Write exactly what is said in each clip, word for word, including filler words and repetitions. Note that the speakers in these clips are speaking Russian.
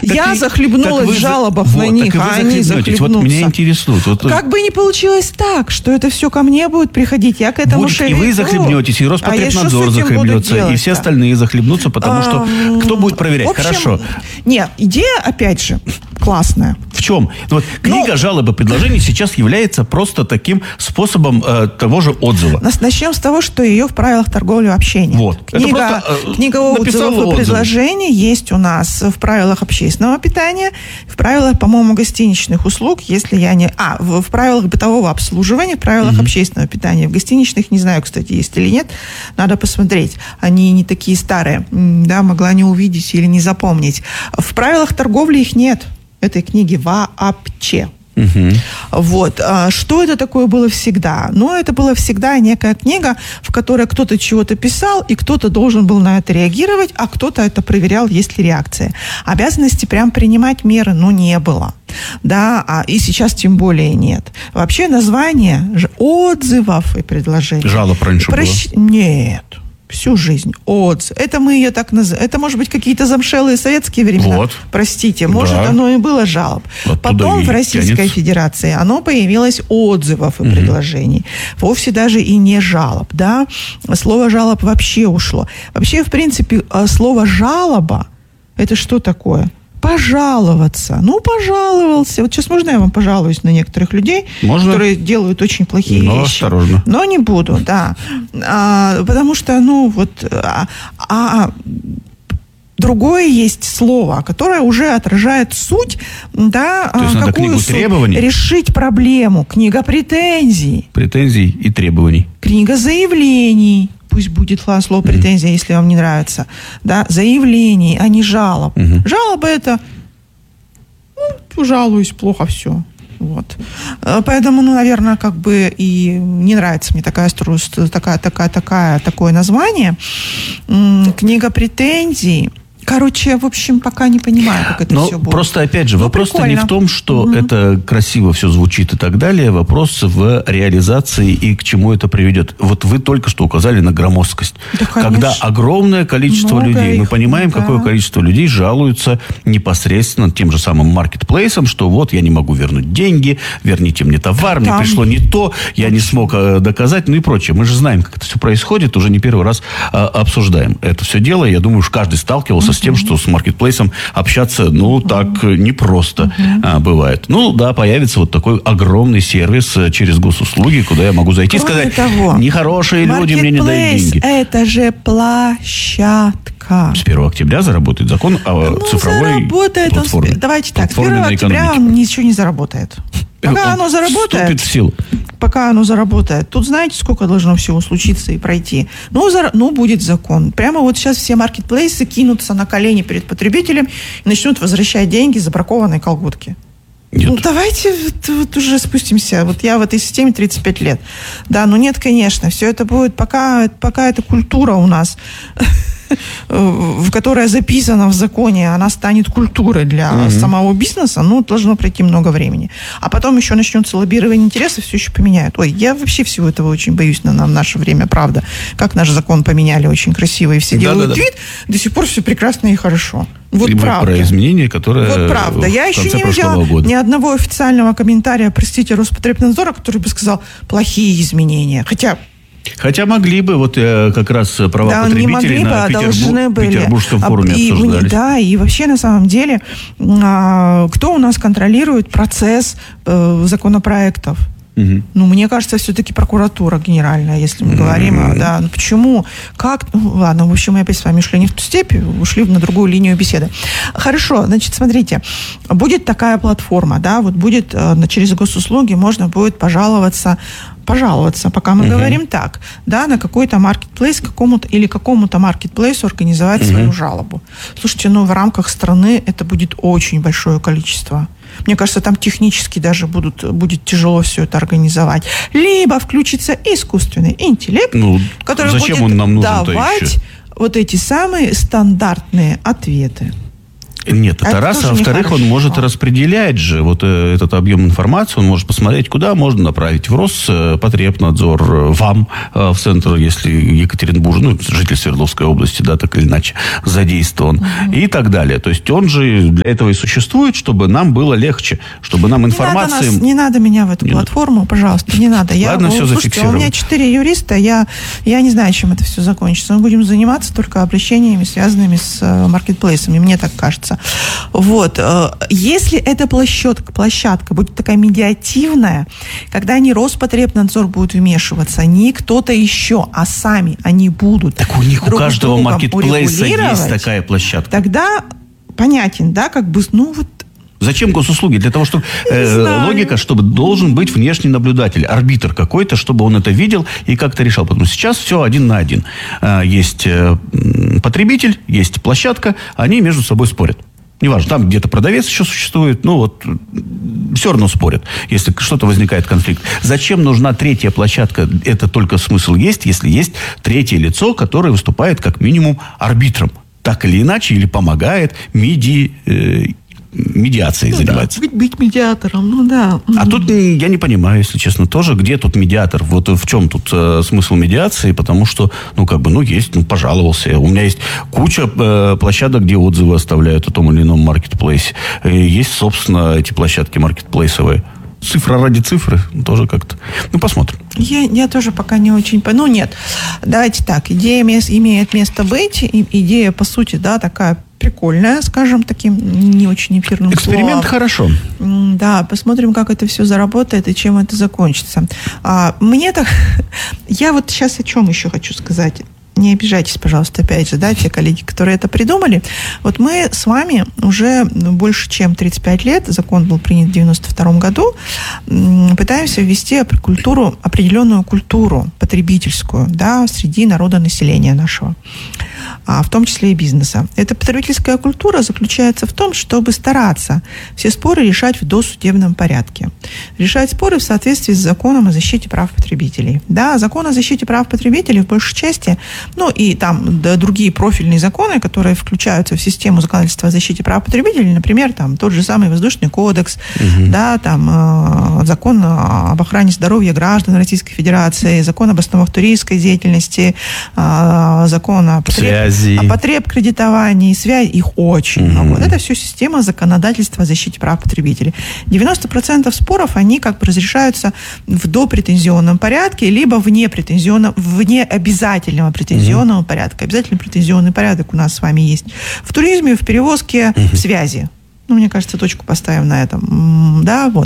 Я и, захлебнулась в жалобах вот, на них, а они захлебнутся. Вот меня интересует. Вот, как бы не получилось так, что это все ко мне будет приходить, я к этому будет, и вы захлебнетесь, и Роспотребнадзор а захлебнется, и все остальные захлебнутся, потому а, что кто будет проверять? В общем, Хорошо. Нет, идея, опять же, классная. В чем? Вот книга Но... жалоб и предложений сейчас является просто таким способом э, того же отзыва. Начнем с того, что ее в правилах торговли вообще нет. Вот. Книга, просто, э, книга отзывов и предложений есть у нас в правилах общественного питания, в правилах, по-моему, гостиничных услуг, если я не... А, в, в правилах бытового обслуживания, в правилах mm-hmm. общественного питания. В гостиничных, не знаю, кстати, есть или нет, надо посмотреть. Они не такие старые, да, могла не увидеть или не запомнить. В правилах торговли их нет. Этой книги вообще. Угу. Вот. Что это такое было всегда? Ну, это была всегда некая книга, в которой кто-то чего-то писал, и кто-то должен был на это реагировать, а кто-то это проверял, есть ли реакция. Обязанности прям принимать меры, ну, не было. Да, а и сейчас тем более нет. Вообще название отзывов и предложений. Жалоб раньше Прощ... было? Нет. Всю жизнь. Отзыв. Это мы ее так называем. Это, может быть, какие-то замшелые советские времена. Вот. Простите. Может, да. оно и было жалоб. Оттуда Потом в Российской тянется. Федерации оно появилось отзывов и угу. предложений. Вовсе даже и не жалоб. Да? Слово жалоб вообще ушло. Вообще, в принципе, слово жалоба это что такое? Пожаловаться. Ну, пожаловался. Вот сейчас можно я вам пожалуюсь на некоторых людей, можно? Которые делают очень плохие Но вещи. Осторожно. Но не буду, да. А, потому что, ну, вот... А, а, другое есть слово, которое уже отражает суть, да, то есть надо книгу требований? Решить проблему. Книга претензий. Претензий и требований. Книга заявлений. Пусть будет слово претензия, mm-hmm. если вам не нравится. Да, заявлений, а не жалоб. Mm-hmm. Жалобы это, ну, жалуюсь, плохо все. Вот. Поэтому, ну, наверное, как бы и не нравится мне такая, такая, такая, такая, такое название. Книга претензий. Короче, в общем, пока не понимаю, как это Но все будет. Просто, опять же, ну, вопрос-то не в том, что mm-hmm. это красиво все звучит и так далее. Вопрос в реализации и к чему это приведет. Вот вы только что указали на громоздкость. Да, когда огромное количество Много людей, их, мы понимаем, да. какое количество людей жалуются непосредственно тем же самым маркетплейсом, что вот я не могу вернуть деньги, верните мне товар, мне Там. пришло не то, я не смог доказать, ну и прочее. Мы же знаем, как это все происходит, уже не первый раз а, обсуждаем это все дело. Я думаю, что каждый сталкивался с тем, что с маркетплейсом общаться, ну, так непросто uh-huh. а, бывает. Ну, да, появится вот такой огромный сервис через госуслуги, куда я могу зайти Кроме и сказать, того, нехорошие люди мне не дают деньги. Это же площадка. С первого октября заработает закон о ну, цифровой заработает платформе. Он, давайте так, с первого октября он ничего не заработает. Пока он оно заработает, в силу. пока оно заработает, тут знаете, сколько должно всего случиться и пройти? Ну, за, ну, будет закон. Прямо вот сейчас все маркетплейсы кинутся на колени перед потребителем и начнут возвращать деньги за бракованные колготки. Нет. Ну, давайте вот, вот уже спустимся. Вот я в этой системе тридцать пять лет. Да, ну нет, конечно, все это будет, пока, пока эта культура у нас... в которая записана в законе, она станет культурой для mm-hmm. самого бизнеса, ну, должно пройти много времени. А потом еще начнется лоббирование интересов, все еще поменяют. Ой, я вообще всего этого очень боюсь на, на наше время, правда. Как наш закон поменяли очень красиво, и все делают Да-да-да. вид, до сих пор все прекрасно и хорошо. Вот и правда. Про изменения, которые вот правда. Я еще не видела года. ни одного официального комментария, простите, Роспотребнадзора, который бы сказал, плохие изменения. Хотя... Хотя могли бы, вот как раз права да, потребителей на бы, Петербург, Петербургском форуме и, обсуждались. Да, и вообще на самом деле, кто у нас контролирует процесс э, законопроектов? Угу. Ну, мне кажется, все-таки прокуратура генеральная, если мы говорим. Mm-hmm. Да, ну, почему? Как? Ну, ладно, в общем, мы опять с вами шли не в ту степь, ушли на другую линию беседы. Хорошо, значит, смотрите, будет такая платформа, да, вот будет через госуслуги можно будет пожаловаться пожаловаться, пока мы uh-huh. говорим так, да, на какой-то маркетплейс какому-то или какому-то маркетплейсу организовать uh-huh. свою жалобу. Слушайте, ну, в рамках страны это будет очень большое количество. Мне кажется, там технически даже будут, будет тяжело все это организовать. Либо включится искусственный интеллект, ну, который зачем будет он нам нужен давать вот эти самые стандартные ответы. Нет, это, это раз. А во-вторых, он может распределять же вот этот объем информации, он может посмотреть, куда можно направить. В Роспотребнадзор, вам, в центр, если Екатеринбург, ну, житель Свердловской области, да, так или иначе, задействован, угу. и так далее. То есть он же для этого и существует, чтобы нам было легче, чтобы нам информация... Не надо, нас, не надо меня в эту не платформу, надо. Пожалуйста, не надо. Я, Ладно, все зафиксировано. У меня четыре юриста, я, я не знаю, чем это все закончится. Мы будем заниматься только обращениями, связанными с маркетплейсами, мне так кажется. Вот. Если эта площадка, площадка будет такая медиативная, когда не Роспотребнадзор будет вмешиваться, не кто-то еще, а сами они будут. Так у них у каждого маркетплейса есть такая площадка. Тогда понятен, да, как бы, ну вот. Зачем госуслуги? Для того, чтобы э, логика, чтобы должен быть внешний наблюдатель, арбитр какой-то, чтобы он это видел и как-то решал. Потому что сейчас все один на один. Э, есть э, потребитель, есть площадка, они между собой спорят. Неважно, там где-то продавец еще существует, ну вот все равно спорят, если что-то возникает конфликт. Зачем нужна третья площадка? Это только смысл есть, если есть третье лицо, которое выступает как минимум арбитром. Так или иначе, или помогает меди... Э, медиацией ну, занимается. Да, быть, быть медиатором, ну да. А тут я не понимаю, если честно, тоже, где тут медиатор? Вот в чем тут э, смысл медиации? Потому что, ну, как бы, ну, есть, ну, пожаловался. У меня есть куча э, площадок, где отзывы оставляют о том или ином маркетплейсе. И есть, собственно, эти площадки маркетплейсовые. Цифра ради цифры тоже как-то. Ну, посмотрим. Я, я тоже пока не очень... Ну, нет. Давайте так. Идея мес, имеет место быть. И, идея, по сути, да, такая прикольная, скажем, таким не очень эфирным словом. Эксперимент хорошо. Да, посмотрим, как это все заработает и чем это закончится. А, мне так... Я вот сейчас о чем еще хочу сказать. Не обижайтесь, пожалуйста, опять же, да, те коллеги, которые это придумали. Вот мы с вами уже больше, чем тридцать пять лет, закон был принят в девяносто втором году, пытаемся ввести культуру, определенную культуру потребительскую, да, среди народонаселения нашего, в том числе и бизнеса. Эта потребительская культура заключается в том, чтобы стараться все споры решать в досудебном порядке. Решать споры в соответствии с законом о защите прав потребителей. Да, закон о защите прав потребителей в большей части, ну и там да, другие профильные законы, которые включаются в систему законодательства о защите прав потребителей, например, там тот же самый Воздушный кодекс, угу. да, там э, закон об охране здоровья граждан Российской Федерации, закон об основах туристской деятельности, э, закон о потреб... о потребкредитовании, связь, их очень много. Mm-hmm. Вот это все система законодательства о защите прав потребителей. девяносто процентов споров, они как бы разрешаются в допретензионном порядке, либо вне претензионного, вне обязательного претензионного mm-hmm. порядка. Обязательный претензионный порядок у нас с вами есть в туризме, в перевозке, mm-hmm. в связи. Ну, мне кажется, точку поставим на этом. Да, вот.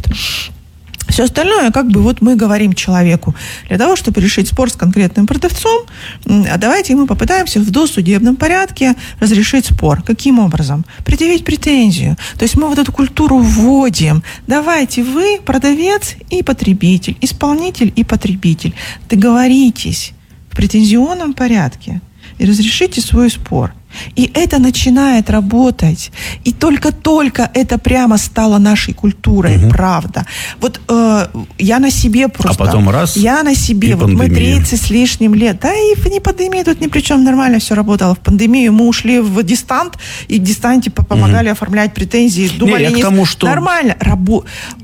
Все остальное, как бы, вот мы говорим человеку, для того, чтобы решить спор с конкретным продавцом, а давайте мы попытаемся в досудебном порядке разрешить спор. Каким образом? Предъявить претензию. То есть мы вот эту культуру вводим. Давайте вы, продавец и потребитель, исполнитель и потребитель, договоритесь в претензионном порядке и разрешите свой спор. И это начинает работать. И только-только это прямо стало нашей культурой, угу. правда. Вот э, я на себе просто... А потом раз, Я на себе. Вот мы тридцать с лишним лет. Да и не пандемия тут ни при чем, нормально все работало. В пандемию мы ушли в дистант, и в дистанте помогали угу. оформлять претензии. Думали, не, я не... к тому, что... Нормально. Рабо...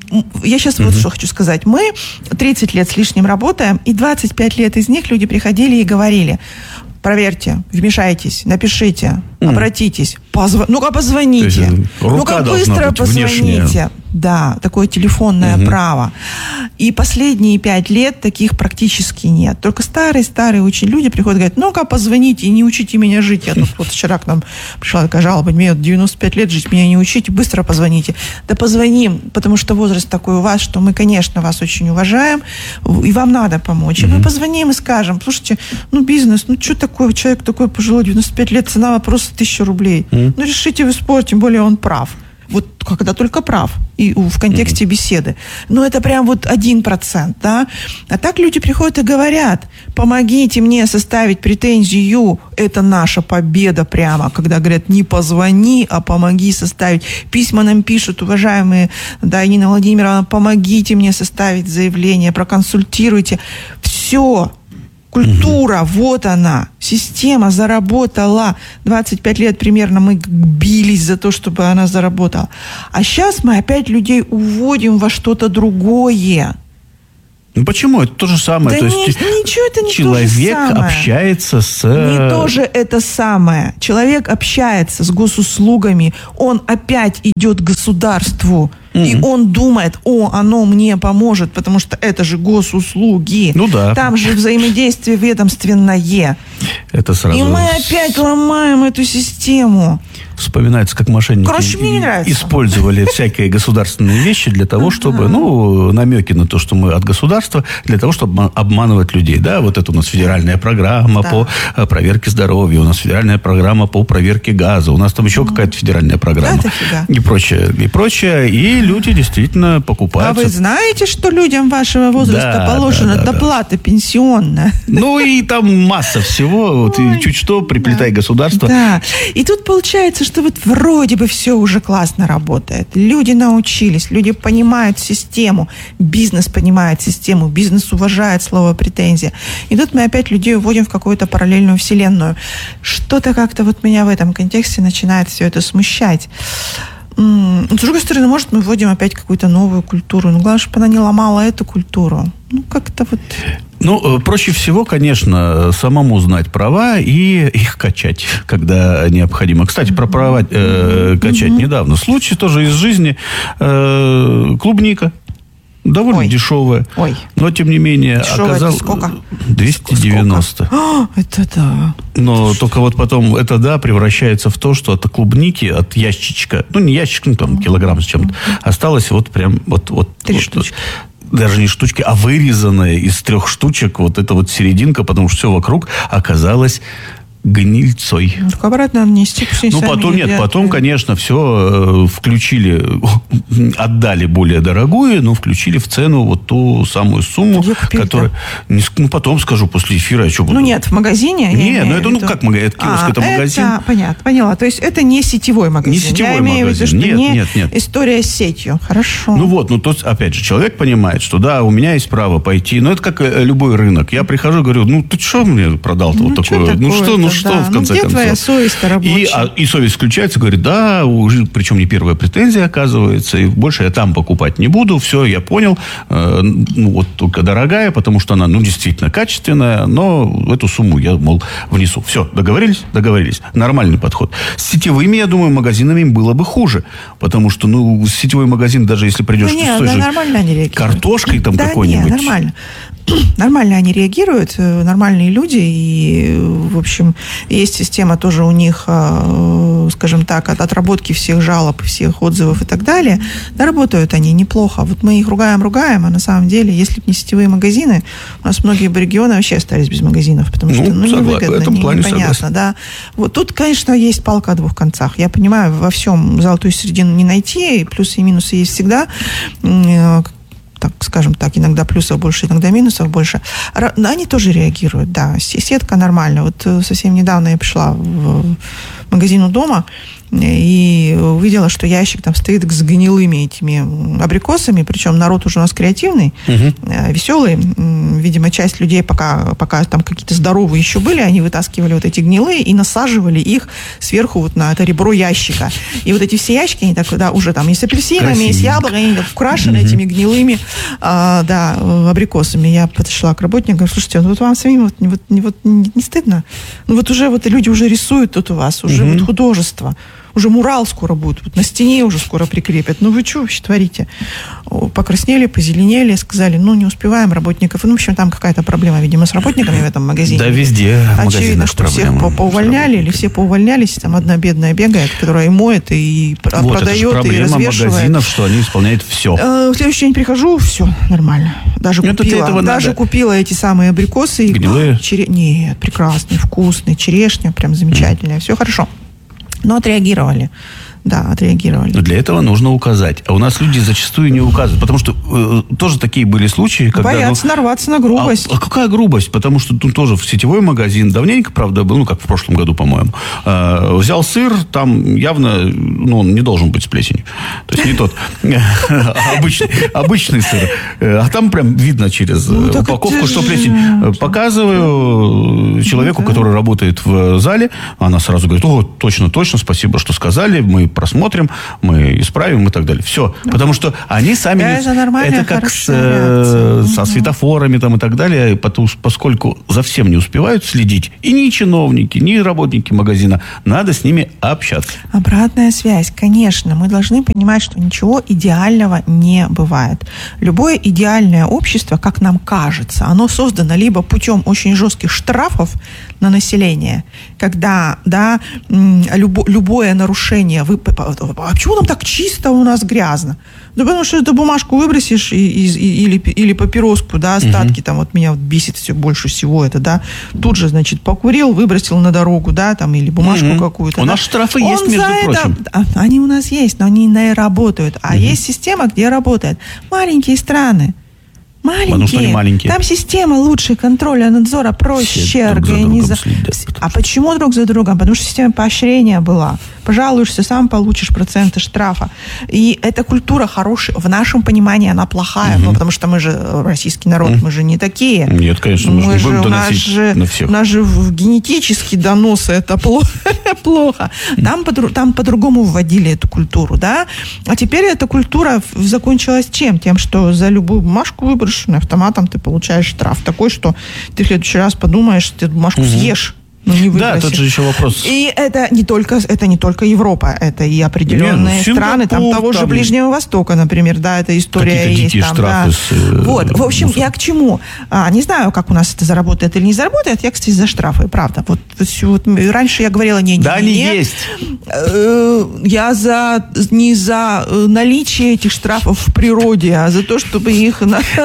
Я сейчас угу. вот что хочу сказать. Мы тридцать лет с лишним работаем, и двадцать пять лет из них люди приходили и говорили: проверьте, вмешайтесь, напишите, mm. обратитесь, позв... ну-ка позвоните, ну-ка быстро позвоните. Внешняя. Да, такое телефонное mm-hmm. право. И последние пять лет таких практически нет. Только старые-старые очень люди приходят и говорят: ну-ка позвоните и не учите меня жить. Я тут вот вчера к нам пришла такая жалоба: мне девяносто пять лет жить, меня не учите, быстро позвоните. Да позвоним, потому что возраст такой у вас, что мы, конечно, вас очень уважаем, и вам надо помочь. Mm-hmm. И мы позвоним и скажем: слушайте, ну бизнес, ну что такое, человек такой пожилой, девяносто пять лет, цена вопроса тысяча рублей. Mm-hmm. Ну решите вы спор, тем более он прав. Вот когда только прав, и в контексте mm-hmm. беседы. Но это прям вот один процент, да. А так люди приходят и говорят: помогите мне составить претензию, это наша победа прямо. Когда говорят: не позвони, а помоги составить. Письма нам пишут: уважаемые, да, Нина Владимировна, помогите мне составить заявление, проконсультируйте. Все. Культура, угу. вот она, система заработала. двадцать пять лет примерно мы бились за то, чтобы она заработала. А сейчас мы опять людей уводим во что-то другое. Ну почему? Это то же самое. Да то не, есть ничего это не человек то же самое. общается с... Не то же это самое. Человек общается с госуслугами, он опять идет к государству. Mm-hmm. И он думает, о, оно мне поможет, потому что это же госуслуги. Ну да. Там же взаимодействие ведомственное. Это сразу... И мы опять ломаем эту систему. Вспоминается, как мошенники Короче, мне не нравится. использовали всякие государственные вещи для того, чтобы, ну, намеки на то, что мы от государства, для того, чтобы обманывать людей. Да, вот это у нас федеральная программа по проверке здоровья, у нас федеральная программа по проверке газа, у нас там еще какая-то федеральная программа. И прочее, и прочее. И люди действительно покупают. А вы знаете, что людям вашего возраста да, положена да, да, доплата да. пенсионная? Ну и там масса всего. Вот, и чуть что, приплетай да. государство. Да. И тут получается, что вот вроде бы все уже классно работает. Люди научились, люди понимают систему, бизнес понимает систему, бизнес уважает слово претензия. И тут мы опять людей уводим в какую-то параллельную вселенную. Что-то как-то вот меня в этом контексте начинает все это смущать. С другой стороны, может, мы вводим опять какую-то новую культуру. Но главное, чтобы она не ломала эту культуру. Ну, как-то вот... Ну, проще всего, конечно, самому знать права и их качать, когда необходимо. Кстати, про права э, качать mm-hmm. недавно. Случай тоже из жизни. Э, клубника. Довольно Ой. дешевая. Ой. Но, тем не менее, оказалось... сколько? двести девяносто. О, это да. Но только вот потом это да превращается в то, что от клубники, от ящичка, ну, не ящик, ну, там, килограмм с чем-то, осталось вот прям вот... вот Три вот, штучки. Даже не штучки, а вырезанная из трех штучек вот эта вот серединка, потому что все вокруг оказалось гнильцой. Ну, так обратно нести. Ну, потом нет, потом, конечно, все э, включили, отдали более дорогую, но включили в цену вот ту самую сумму, которая... Не, ну, потом скажу, после эфира, я что буду... Ну, нет, в магазине? Нет, ну, это, ну, как магазин, это киоск, а, это магазин. Это, понятно, поняла. То есть, это не сетевой магазин. Не сетевой я имею магазин. в виду, что нет, не нет, нет. история с сетью. Хорошо. Ну, вот, ну, тут, опять же, человек понимает, что, да, у меня есть право пойти, но это как любой рынок. Я прихожу, говорю, ну, ты что мне продал-то ну, вот такое? Ну, что, ну, что, да. в конце ну, концов? Твоя совесть рабочая. И, а, и совесть включается, говорит, да, уже, причем не первая претензия оказывается, и больше я там покупать не буду, все, я понял, э, ну, вот только дорогая, потому что она, ну, действительно качественная, но эту сумму я, мол, внесу. Все, договорились? Договорились. Нормальный подход. С сетевыми, я думаю, магазинами им было бы хуже, потому что, ну, сетевой магазин, даже если придешь да нет, с той да, же нормально они реагируют. картошкой там да какой-нибудь. Нет, нормально. Нормально они реагируют, нормальные люди, и, в общем, есть система тоже у них, скажем так, от отработки всех жалоб, всех отзывов и так далее. Да, работают они неплохо. Вот мы их ругаем-ругаем, а на самом деле, если бы не сетевые магазины, у нас многие регионы вообще остались без магазинов, потому что, ну, ну невыгодно, не, непонятно, да. Вот тут, конечно, есть палка о двух концах. Я понимаю, во всем золотую середину не найти, и плюсы и минусы есть всегда. Так, скажем так, иногда плюсов больше, иногда минусов больше. Они тоже реагируют, да. Сетка нормально. Вот совсем недавно я пришла в магазин у дома и увидела, что ящик там стоит с гнилыми этими абрикосами, причем народ уже у нас креативный, угу. веселый. Видимо, часть людей, пока, пока там какие-то здоровые еще были, они вытаскивали вот эти гнилые и насаживали их сверху вот на это ребро ящика. И вот эти все ящики, они так, да, уже там и с апельсинами, и с яблоками, они так украшены угу. этими гнилыми а, да, абрикосами. Я подошла к работнику, говорю, слушайте, вот вам самим вот, вот, вот, не, не стыдно? Ну вот уже вот люди уже рисуют тут у вас, уже угу. вот художество. Уже мурал скоро будет, вот на стене уже скоро прикрепят. Ну, вы что вообще творите? Покраснели, позеленели, сказали, ну, не успеваем работников. Ну, в общем, там какая-то проблема, видимо, с работниками в этом магазине. Да, везде в очевидно, что всех по поувольняли, или все поувольнялись, там одна бедная бегает, которая и моет, и вот продает, и развешивает. Это проблема магазинов, что они исполняют все. В следующий день прихожу, все, нормально. Даже Нет, купила, даже надо. купила эти самые абрикосы. Гнилые? Чере... Нет, прекрасные, вкусные, черешня, прям замечательная, mm. все хорошо. Но отреагировали. да, отреагировали. Но для этого нужно указать. А у нас люди зачастую не указывают. Потому что э, тоже такие были случаи, когда... Боятся ну, нарваться на грубость. А, а какая грубость? Потому что тут тоже в сетевой магазин, давненько, правда, был, ну, как в прошлом году, по-моему, э, взял сыр, там явно, ну, он не должен быть с плесенью. То есть не тот. Обычный сыр. А там прям видно через упаковку, что плесень. Показываю человеку, который работает в зале, она сразу говорит: о, точно, точно, спасибо, что сказали, мы просмотрим, мы исправим и так далее. Все. Да. Потому что они сами... Это, не... это как с, э, со светофорами там, и так далее, потому, поскольку за всем не успевают следить. И ни чиновники, ни работники магазина. Надо с ними общаться. Обратная связь. Конечно, мы должны понимать, что ничего идеального не бывает. Любое идеальное общество, как нам кажется, оно создано либо путем очень жестких штрафов на население, когда, да, любо, любое нарушение, вы, а почему там так чисто у нас грязно? Да потому что эту бумажку выбросишь и, и, и, или, или папироску, да, остатки, угу. там вот меня вот бесит все больше всего это, да, тут же, значит, покурил, выбросил на дорогу, да, там, или бумажку угу. какую-то. У да. нас штрафы Он есть, между прочим. Это, они у нас есть, но они не работают. А угу. есть система, где работает. Маленькие страны. Маленькие. маленькие. Там система лучше контроля, надзора, проще организовать. А почему друг за другом? Потому что система поощрения была. Пожалуешься, сам получишь проценты штрафа. И эта культура хорошая. В нашем понимании она плохая. Угу. Ну, потому что мы же российский народ, угу. мы же не такие. Нет, конечно, мы, мы же не будем доносить же, на всех. У нас же генетические доносы, это плохо. Там, там по-другому вводили эту культуру, да? А теперь эта культура закончилась чем? Тем, что за любую бумажку выбросишь автоматом, ты получаешь штраф такой, что ты в следующий раз подумаешь, ты бумажку угу. съешь. Ну, не да, тут же еще вопрос. И это не только, это не только Европа, это и определенные Нет, ну, страны, там того там... же Ближнего Востока, например, да, эта история Какие-то есть. Там, да. С, э, вот, в общем, я к чему? А, не знаю, как у нас это заработает или не заработает, я, кстати, за штрафы, правда. Вот, вот раньше я говорила, не, не, да, не, они не. есть. Я за, не за наличие этих штрафов в природе, а за то, чтобы их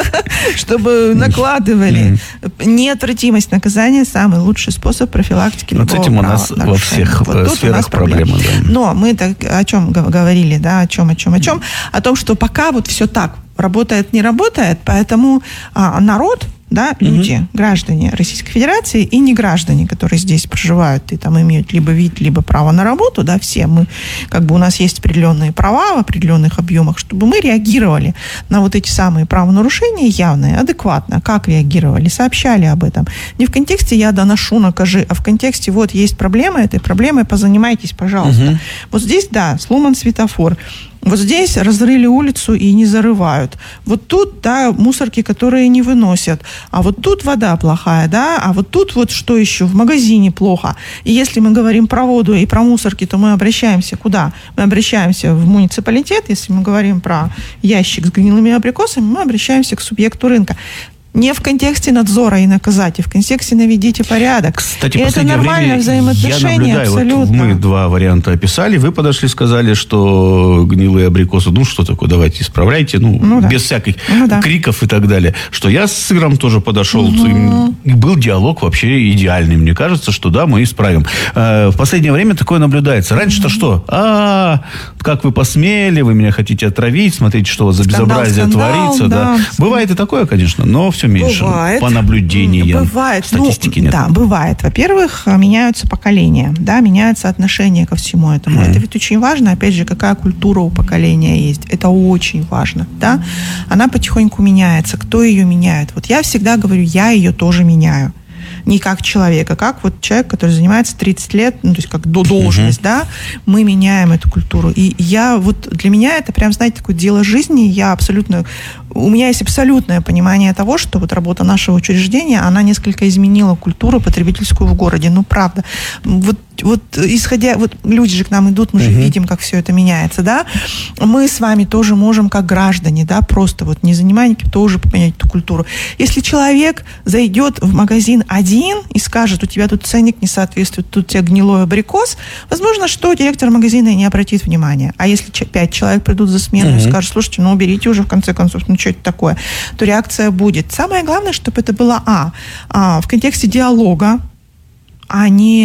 чтобы накладывали. Неотвратимость наказания – самый лучший способ профилактики. Вот с этим у нас во всех вот сферах проблемы. Да. Но мы так о чем говорили, да, о чем, о чем, о чем? О том, что пока вот все так работает, не работает, поэтому а, народ, да, люди, угу. граждане Российской Федерации и не граждане, которые здесь проживают и там имеют либо вид, либо право на работу, да, все мы, как бы у нас есть определенные права в определенных объемах, чтобы мы реагировали на вот эти самые правонарушения явные, адекватно, как реагировали, сообщали об этом. Не в контексте «я доношу, накажи», а в контексте «вот есть проблема, этой проблемой позанимайтесь, пожалуйста». Угу. Вот здесь, да, сломан светофор. Вот здесь разрыли улицу и не зарывают. Вот тут, да, мусорки, которые не выносят. А вот тут вода плохая, да, а вот тут вот что еще? В магазине плохо. И если мы говорим про воду и про мусорки, то мы обращаемся куда? Мы обращаемся в муниципалитет. Если мы говорим про ящик с гнилыми абрикосами, мы обращаемся к субъекту рынка. Не в контексте надзора и наказать, а в контексте наведите порядок. Кстати, и это нормальное взаимоотношение, я наблюдаю, абсолютно. Вот мы два варианта описали, вы подошли, сказали, что гнилые абрикосы, ну что такое, давайте исправляйте, ну, ну да. без всяких ну, да. криков и так далее. Что я с сыром тоже подошел, угу. и был диалог вообще идеальный. Мне кажется, что да, мы исправим. В последнее время такое наблюдается. Раньше-то угу. что? А, как вы посмели, вы меня хотите отравить, смотрите, что у вас за скандал, безобразие скандал, творится. Да. Да. Бывает и такое, конечно, но все меньше. Бывает. По наблюдениям. Бывает. Статистики ну, нет. Да, бывает. Во-первых, меняются поколения, да, меняется отношение ко всему этому. Mm-hmm. Это ведь очень важно, опять же, какая культура у поколения есть. Это очень важно, да. Она потихоньку меняется. Кто ее меняет? Вот я всегда говорю, я ее тоже меняю. Не как человека, как вот человек, который занимается тридцать лет, ну, то есть как до должность, uh-huh. да, мы меняем эту культуру. И я вот, для меня это прям, знаете, такое дело жизни, я абсолютно, у меня есть абсолютное понимание того, что вот работа нашего учреждения, она несколько изменила культуру потребительскую в городе, ну, правда. Вот Вот исходя, вот люди же к нам идут, мы же uh-huh. видим, как все это меняется, да. Мы с вами тоже можем, как граждане, да, просто вот не занимайки, тоже поменять эту культуру. Если человек зайдет в магазин один и скажет, у тебя тут ценник не соответствует, тут у тебя гнилой абрикос, возможно, что директор магазина не обратит внимания. А если пять человек придут за смену uh-huh. и скажут, слушайте, ну уберите уже в конце концов, ну что это такое, то реакция будет. Самое главное, чтобы это было а, а в контексте диалога, а не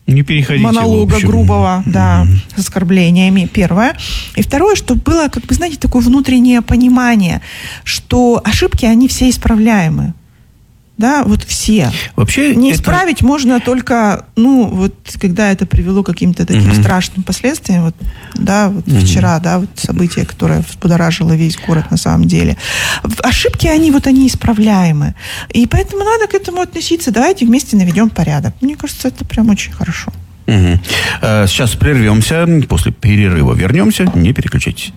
Не переходите монолога грубого, да, mm-hmm. с оскорблениями, первое. И второе, чтобы было, как бы, знаете, такое внутреннее понимание, что ошибки, они все исправляемы. Да, вот все. Вообще не это... исправить можно только, ну, вот, когда это привело к каким-то таким mm-hmm. страшным последствиям. Вот, да, вот mm-hmm. вчера, да, вот событие, которое взбудоражило весь город на самом деле. Ошибки, они вот, они исправляемы. И поэтому надо к этому относиться. Давайте вместе наведем порядок. Мне кажется, это прям очень хорошо. Угу. Сейчас прервемся. После перерыва вернемся. Не переключайтесь.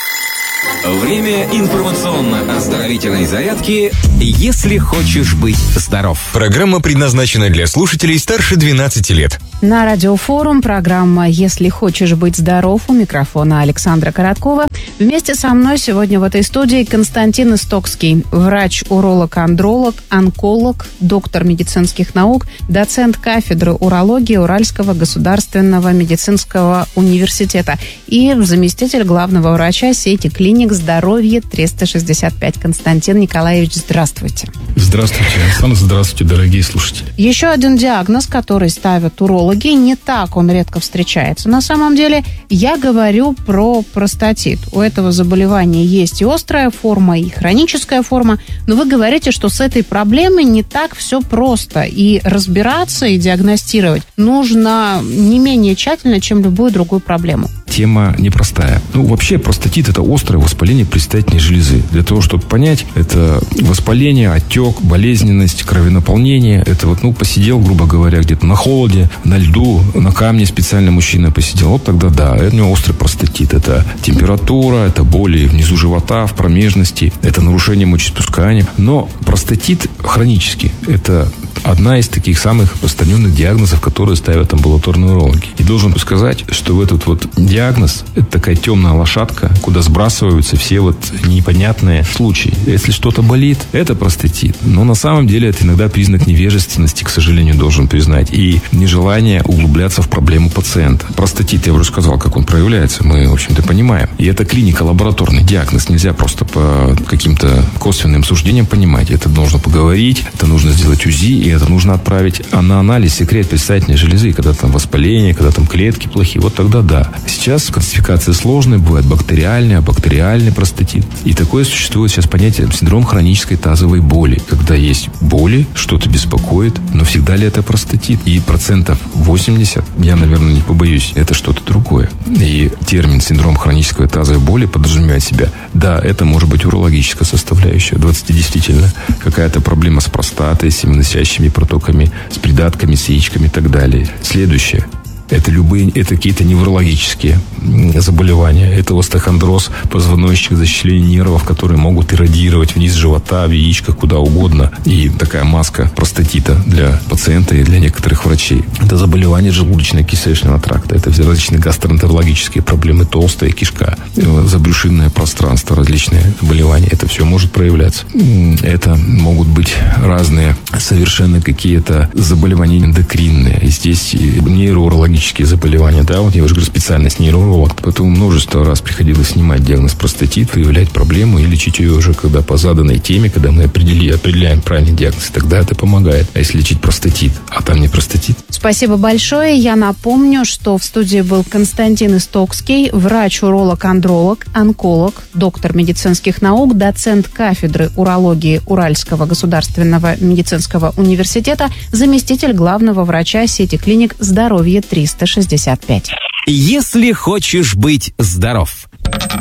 Время информационно-оздоровительной зарядки «Если хочешь быть здоров». Программа предназначена для слушателей старше двенадцати лет. На Радиофорум программа «Если хочешь быть здоров», у микрофона Александра Короткова. Вместе со мной сегодня в этой студии Константин Истокский, врач-уролог-андролог, онколог, доктор медицинских наук, доцент кафедры урологии Уральского государственного медицинского университета и заместитель главного врача сети клиник «Здоровье триста шестьдесят пять». Константин Николаевич, здравствуйте. Здравствуйте, Александр, здравствуйте, дорогие слушатели. Еще один диагноз, который ставят урологи, не так он редко встречается. На самом деле, я говорю про простатит. У этого заболевания есть и острая форма, и хроническая форма, но вы говорите, что с этой проблемой не так все просто, и разбираться, и диагностировать нужно не менее тщательно, чем любую другую проблему. Тема непростая. Ну, вообще, простатит – это острое воспаление предстательной железы. Для того, чтобы понять, это воспаление, отек, болезненность, кровенаполнение. Это вот, ну, посидел, грубо говоря, где-то на холоде, на льду, на камне специально мужчина посидел. Вот тогда да, это у него острый простатит. Это температура, это боли внизу живота, в промежности, это нарушение мочеиспускания. Но простатит хронический. Это одна из таких самых распространенных диагнозов, которые ставят амбулаторные урологи. И должен сказать, что в этот вот диагноз, это такая темная лошадка, куда сбрасываются все вот непонятные случаи. Если что-то болит, это простатит. Но на самом деле это иногда признак невежественности, к сожалению, должен признать, и нежелание углубляться в проблему пациента. Простатит, я уже сказал, как он проявляется, мы, в общем-то, понимаем. И это клиника, лабораторный диагноз. Нельзя просто по каким-то косвенным суждениям понимать. Это нужно поговорить, это нужно сделать УЗИ, и это нужно отправить на анализ секрет предстательной железы, когда там воспаление, когда там клетки плохие. Вот тогда да. Сейчас классификация сложная, бывает бактериальный, абактериальный простатит. И такое существует сейчас понятие синдром хронической тазовой боли. Когда есть боли, что-то беспокоит, но всегда ли это простатит? И процентов восемьдесят, я, наверное, не побоюсь, это что-то другое. И термин синдром хронической тазовой боли подразумевает себя. Да, это может быть урологическая составляющая. двадцать действительно какая-то проблема с простатой, с семенносящими протоками, с придатками, с яичками и так далее. Следующее. Это любые, это какие-то неврологические заболевания. Это остеохондроз позвоночника, защищение нервов, которые могут иррадировать вниз живота, в яичках, куда угодно. И такая маска простатита для пациента и для некоторых врачей. Это заболевание желудочно-кишечного тракта. Это различные гастроэнтерологические проблемы, толстая кишка, забрюшинное пространство, различные заболевания. Это все может проявляться. Это могут быть разные совершенно какие-то заболевания эндокринные. И здесь нейроурологические заболевания, да, вот я уже говорю, специальность нейролог, поэтому множество раз приходилось снимать диагноз простатит, выявлять проблему и лечить ее уже, когда по заданной теме, когда мы определи, определяем правильный диагноз, тогда это помогает. А если лечить простатит, а там не простатит? Спасибо большое. Я напомню, что в студии был Константин Истокский, врач-уролог-андролог, онколог, доктор медицинских наук, доцент кафедры урологии Уральского государственного медицинского университета, заместитель главного врача сети клиник «Здоровье триста шестьдесят пять». Если хочешь быть здоров.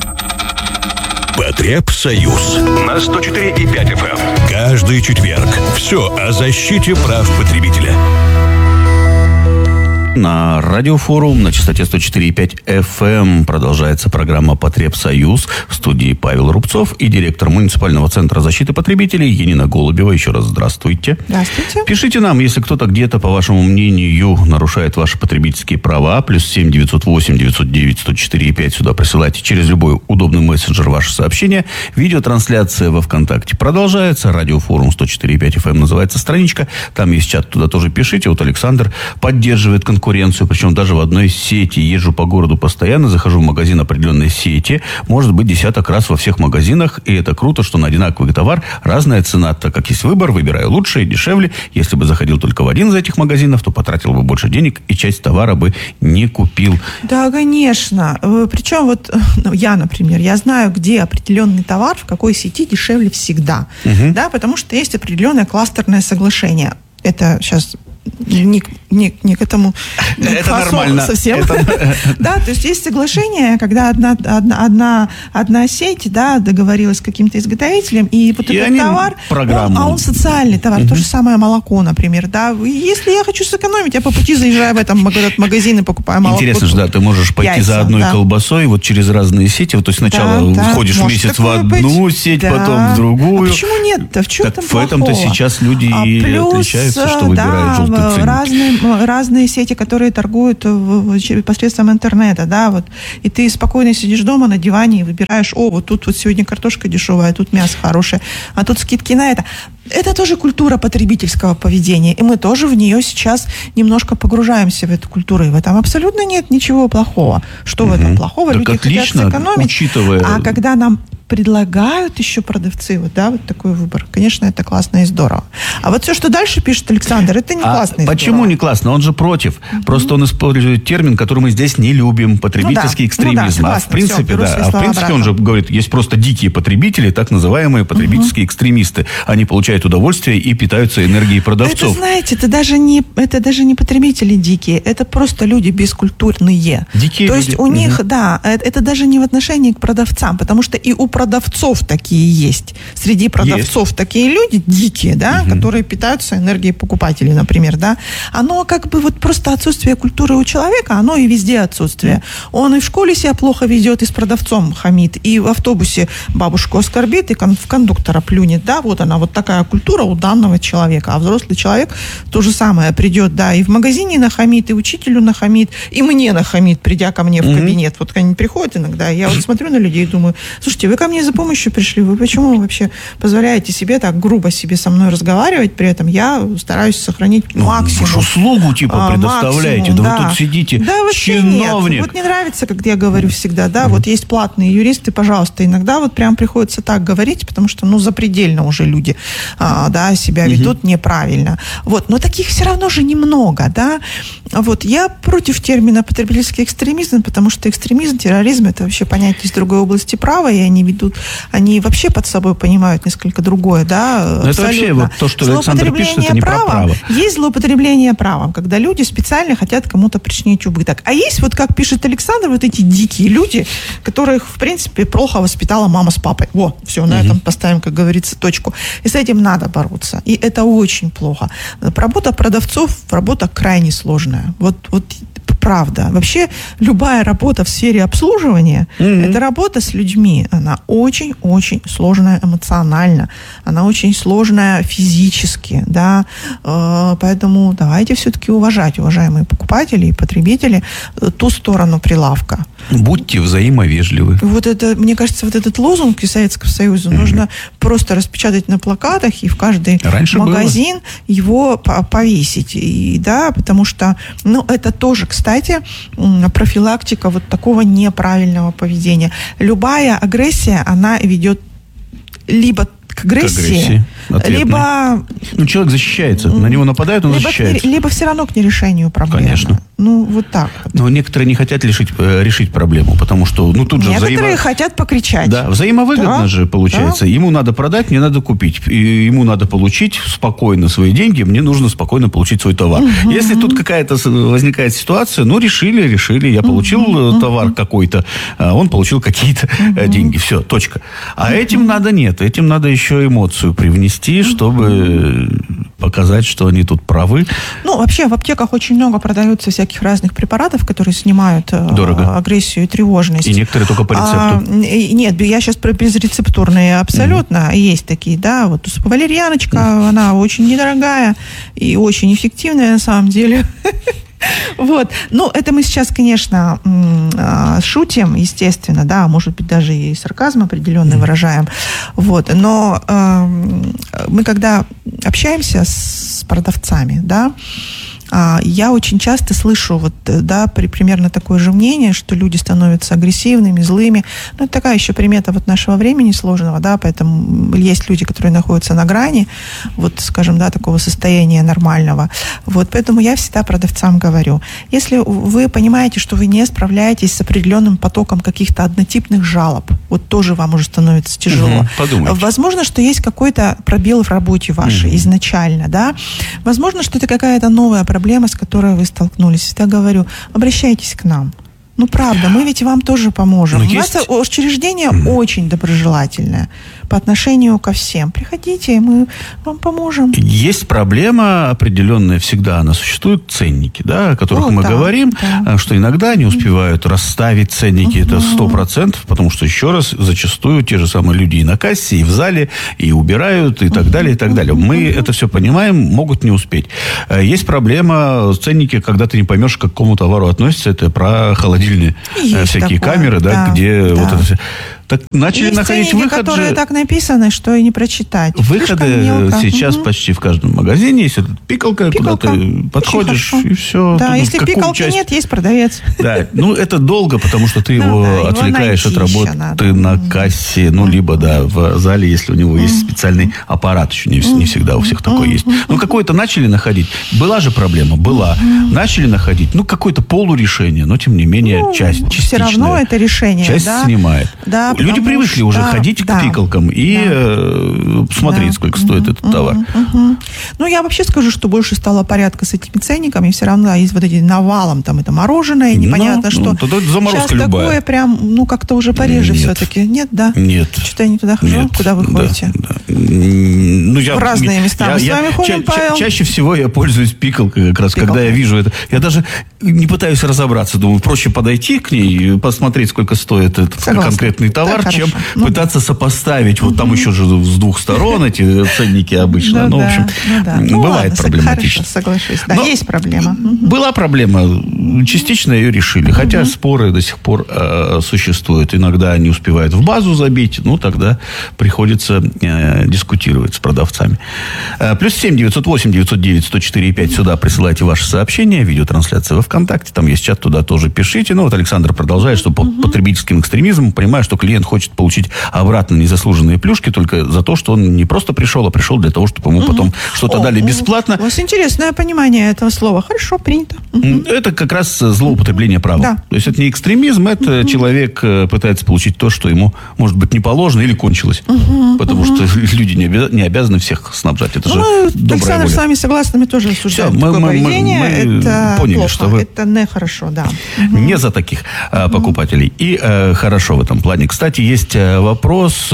Потребсоюз на сто четыре и пять эф эм. Каждый четверг. Все о защите прав потребителя. На Радиофорум на частоте сто четыре и пять эф эм продолжается программа «Потребсоюз». В студии Павел Рубцов и директор муниципального центра защиты потребителей Енина Голубева. Еще раз здравствуйте. Здравствуйте. Пишите нам, если кто-то где-то, по вашему мнению, нарушает ваши потребительские права. Плюс семь девятьсот восемь девятьсот девять сто четыре и пять сюда присылайте через любой удобный мессенджер ваше сообщение. Видеотрансляция во ВКонтакте продолжается. Радиофорум сто четыре и пять эф эм называется страничка. Там есть чат, туда тоже пишите. Вот Александр поддерживает конкуренцию конкуренцию, причем даже в одной сети. Езжу по городу постоянно, захожу в магазин определенной сети, может быть десяток раз во всех магазинах, и это круто, что на одинаковый товар разная цена, так как есть выбор, выбираю лучше и дешевле. Если бы заходил только в один из этих магазинов, то потратил бы больше денег и часть товара бы не купил. Да, конечно. Причем вот я, например, я знаю, где определенный товар, в какой сети дешевле всегда. Угу. Да, потому что есть определенное кластерное соглашение. Это сейчас не, не, не к этому это нормально совсем. Это... Да, то есть есть соглашение, когда одна, одна, одна, одна сеть, да, договорилась с каким-то изготовителем, и вот и этот товар, он, а он социальный товар, угу. То же самое молоко, например, да. Если я хочу сэкономить, я по пути заезжаю в этом, этот магазин и покупаю молоко. Интересно же, да, ты можешь пойти яйца, за одной да. колбасой вот через разные сети, вот, то есть сначала да, входишь да, месяц в одну быть. сеть, да. потом в другую. А почему нет-то? В чем так там в этом-то сейчас люди а и плюс, отличаются, что выбирают да, желтый ценник. Разные, разные сети, которые торгуют в, в, посредством интернета, да, вот, и ты спокойно сидишь дома на диване и выбираешь, о, вот тут вот сегодня картошка дешевая, а тут мясо хорошее, а тут скидки на это. Это тоже культура потребительского поведения, и мы тоже в нее сейчас немножко погружаемся, в эту культуру, и в этом абсолютно нет ничего плохого. Что угу. в этом плохого? Так люди отлично, хотят сэкономить, учитывая... а когда нам предлагают еще продавцы, вот, да, вот такой выбор. Конечно, это классно и здорово. А вот все, что дальше пишет Александр, это не а классно и почему здорово. Не классно? Он же против. Mm-hmm. Просто он использует термин, который мы здесь не любим, потребительский ну, да. экстремизм. Ну, да, согласна, а в принципе, все, да. А в принципе, он же говорит, есть просто дикие потребители, так называемые потребительские mm-hmm. экстремисты. Они получают удовольствие и питаются энергией продавцов. Это, знаете, это даже не, это даже не потребители дикие, это просто люди бескультурные. Дикие То люди. есть у mm-hmm. них, да, это, это даже не в отношении к продавцам, потому что и у продавцов такие есть. Среди продавцов есть. Такие люди дикие, да, угу. которые питаются энергией покупателей, например, да. Оно как бы вот просто отсутствие культуры у человека, оно и везде отсутствие. Он и в школе себя плохо ведет, и с продавцом хамит, и в автобусе бабушку оскорбит, и в кондуктора плюнет, да, вот она, вот такая культура у данного человека. А взрослый человек то же самое придет, да, и в магазине нахамит, и учителю нахамит, и мне нахамит, придя ко мне в угу. кабинет. Вот они приходят иногда, я вот смотрю на людей и думаю, слушайте, вы ко мне за помощью пришли, вы почему вообще позволяете себе так грубо себе со мной разговаривать, при этом я стараюсь сохранить ну, максимум. Вы же услугу типа предоставляете, максимум, да, да вы тут сидите, да, чиновник. Нет. Вот не нравится, как я говорю всегда, да, mm-hmm. вот есть платные юристы, пожалуйста, иногда вот прям приходится так говорить, потому что, ну, запредельно уже люди, а, да, себя mm-hmm. ведут неправильно. Вот, но таких все равно же немного, да. Вот, я против термина потребительский экстремизм, потому что экстремизм, терроризм, это вообще понятие из другой области права, и они ведут, они вообще под собой понимают несколько другое, да, но это вообще вот то, что Александр пишет, это не права, про право. Есть злоупотребление правом, когда люди специально хотят кому-то причинить убыток. А есть, вот как пишет Александр, вот эти дикие люди, которых, в принципе, плохо воспитала мама с папой. Во, все, на угу. этом поставим, как говорится, точку. И с этим надо бороться. И это очень плохо. Работа продавцов, работа крайне сложная. Вот, вот правда. Вообще, любая работа в сфере обслуживания, mm-hmm. это работа с людьми. Она очень-очень сложная эмоционально. Она очень сложная физически, да. Поэтому давайте все-таки уважать, уважаемые покупатели и потребители, ту сторону прилавка. Будьте взаимовежливы. Вот это, мне кажется, вот этот лозунг из Советского Союза mm-hmm. нужно просто распечатать на плакатах и в каждый Раньше магазин было. Его повесить. И, да, потому что, ну, это тоже, кстати, профилактика вот такого неправильного поведения. Любая агрессия, она ведет либо к агрессии, к агрессии либо... Ну, человек защищается, на него нападают, он либо защищается. Не, либо все равно к нерешению проблемы. Конечно. Ну, вот так вот. Но некоторые не хотят решить, решить проблему, потому что, ну, тут же некоторые взаимо... хотят покричать. Да, взаимовыгодно да? же получается. Да? Ему надо продать, мне надо купить. И ему надо получить спокойно свои деньги, мне нужно спокойно получить свой товар. Угу. Если тут какая-то возникает ситуация, ну, решили, решили, я получил угу. товар какой-то, а он получил какие-то угу. деньги. Все, точка. А угу. этим надо нет, этим надо еще эмоцию привнести, чтобы показать, что они тут правы. Ну, вообще в аптеках очень много продается всяких разных препаратов, которые снимают Дорого. агрессию и тревожность. И некоторые только по рецепту. А, нет, я сейчас про безрецептурные абсолютно. Mm-hmm. Есть такие, да. Вот валерьяночка, mm-hmm. она очень недорогая и очень эффективная на самом деле. Вот. Ну, это мы сейчас, конечно, шутим, естественно, да, может быть, даже и сарказм определенный mm-hmm. выражаем. Вот. Но э, мы, когда общаемся с продавцами, да, Я очень часто слышу вот, да, при, примерно такое же мнение, что люди становятся агрессивными, злыми. Ну, это такая еще примета вот нашего времени сложного, да, поэтому есть люди, которые находятся на грани, вот, скажем, да, такого состояния нормального. Вот, поэтому я всегда продавцам говорю, если вы понимаете, что вы не справляетесь с определенным потоком каких-то однотипных жалоб, вот тоже вам уже становится тяжело. Угу, подумайте. Возможно, что есть какой-то пробел в работе вашей угу. изначально, да. Возможно, что это какая-то новая проблема, проблема, с которой вы столкнулись. Всегда говорю, обращайтесь к нам. Ну, правда, мы ведь вам тоже поможем. Но у есть... нас учреждение mm. очень доброжелательное по отношению ко всем. Приходите, мы вам поможем. Есть проблема определенная, всегда она существует, ценники, да, о которых о, мы да, говорим, да. что иногда не успевают mm. расставить ценники, mm-hmm. это сто процентов, потому что, еще раз, зачастую те же самые люди и на кассе, и в зале, и убирают, и так mm-hmm. далее, и так далее. Мы mm-hmm. это все понимаем, могут не успеть. Есть проблема, ценники, когда ты не поймешь, к какому товару относятся, это про холодильник. Есть всякие такое, камеры, да, да где да. вот это все. Так начали есть находить ценники, выход которые же... так написаны, что и не прочитать. Выходы сейчас угу. почти в каждом магазине. Есть эта пикалка, пикалка. Куда ты подходишь, и все. Да, если пикалки часть... нет, есть продавец. Да, ну это долго, потому что ты его ну, да, отвлекаешь его от работы надо. на кассе, ну, либо, да, в зале, если у него есть специальный аппарат, еще не, не всегда у всех такой есть. Ну, какое-то начали находить. Была же проблема, была. Начали находить, ну, какое-то полурешение, но, тем не менее, ну, часть, частичная. Все равно это решение, часть да? снимает. Да, люди привыкли уже да, ходить да, к пикалкам и да. э, смотреть, да. сколько угу, стоит этот угу, товар. Угу. Ну, я вообще скажу, что больше стало порядка с этими ценниками. Все равно есть вот эти навалом, там это мороженое, непонятно ну, что. Ну, заморозка сейчас любая. Такое прям, ну, как-то уже пореже Нет. все-таки. Нет, да? Нет. Что-то я не туда хожу? Нет. Куда вы ходите? Да, да. Ну, я, в разные места. Я, Мы я, с вами я, ходим, ча- Павел? Чаще всего я пользуюсь пикалкой, как раз, Пикалка. когда я вижу это. Я даже не пытаюсь разобраться. Думаю, проще подойти к ней, посмотреть, сколько стоит этот Согласна. конкретный товар, так, чем ну, пытаться сопоставить. Вот там еще же с двух сторон эти ценники обычно. Ну, в общем, бывает проблематично. Соглашусь. Да, есть проблема. Была проблема. Частично ее решили. Хотя споры до сих пор э, существуют. Иногда не успевают в базу забить. Ну, тогда приходится э, дискутировать с продавцами. Э, плюс семь девятьсот восемь девятьсот девять сто четыре пять. Сюда присылайте ваши сообщения. Видеотрансляция во ВКонтакте. Там есть чат. Туда тоже пишите. Ну, вот Александр продолжает, что под потребительским экстремизмом, понимая, что клиент хочет получить обратно незаслуженные плюшки только за то, что он не просто пришел, а пришел для того, чтобы ему угу. потом что-то О, дали бесплатно. У вас интересное понимание этого слова. Хорошо, принято. Угу. Это как раз злоупотребление права. Да. То есть это не экстремизм, это угу. человек пытается получить то, что ему, может быть, не положено или кончилось. Угу. Потому угу. что люди не, обяз... не обязаны всех снабжать. Это ну, же добрая Александр воля. с вами согласны, мы тоже осуждаем Все, такое мы, поведение. Мы, мы это поняли, плохо. что вы это нехорошо, да. Угу. Не за таких а, покупателей. И а, хорошо в этом плане. Кстати, есть вопрос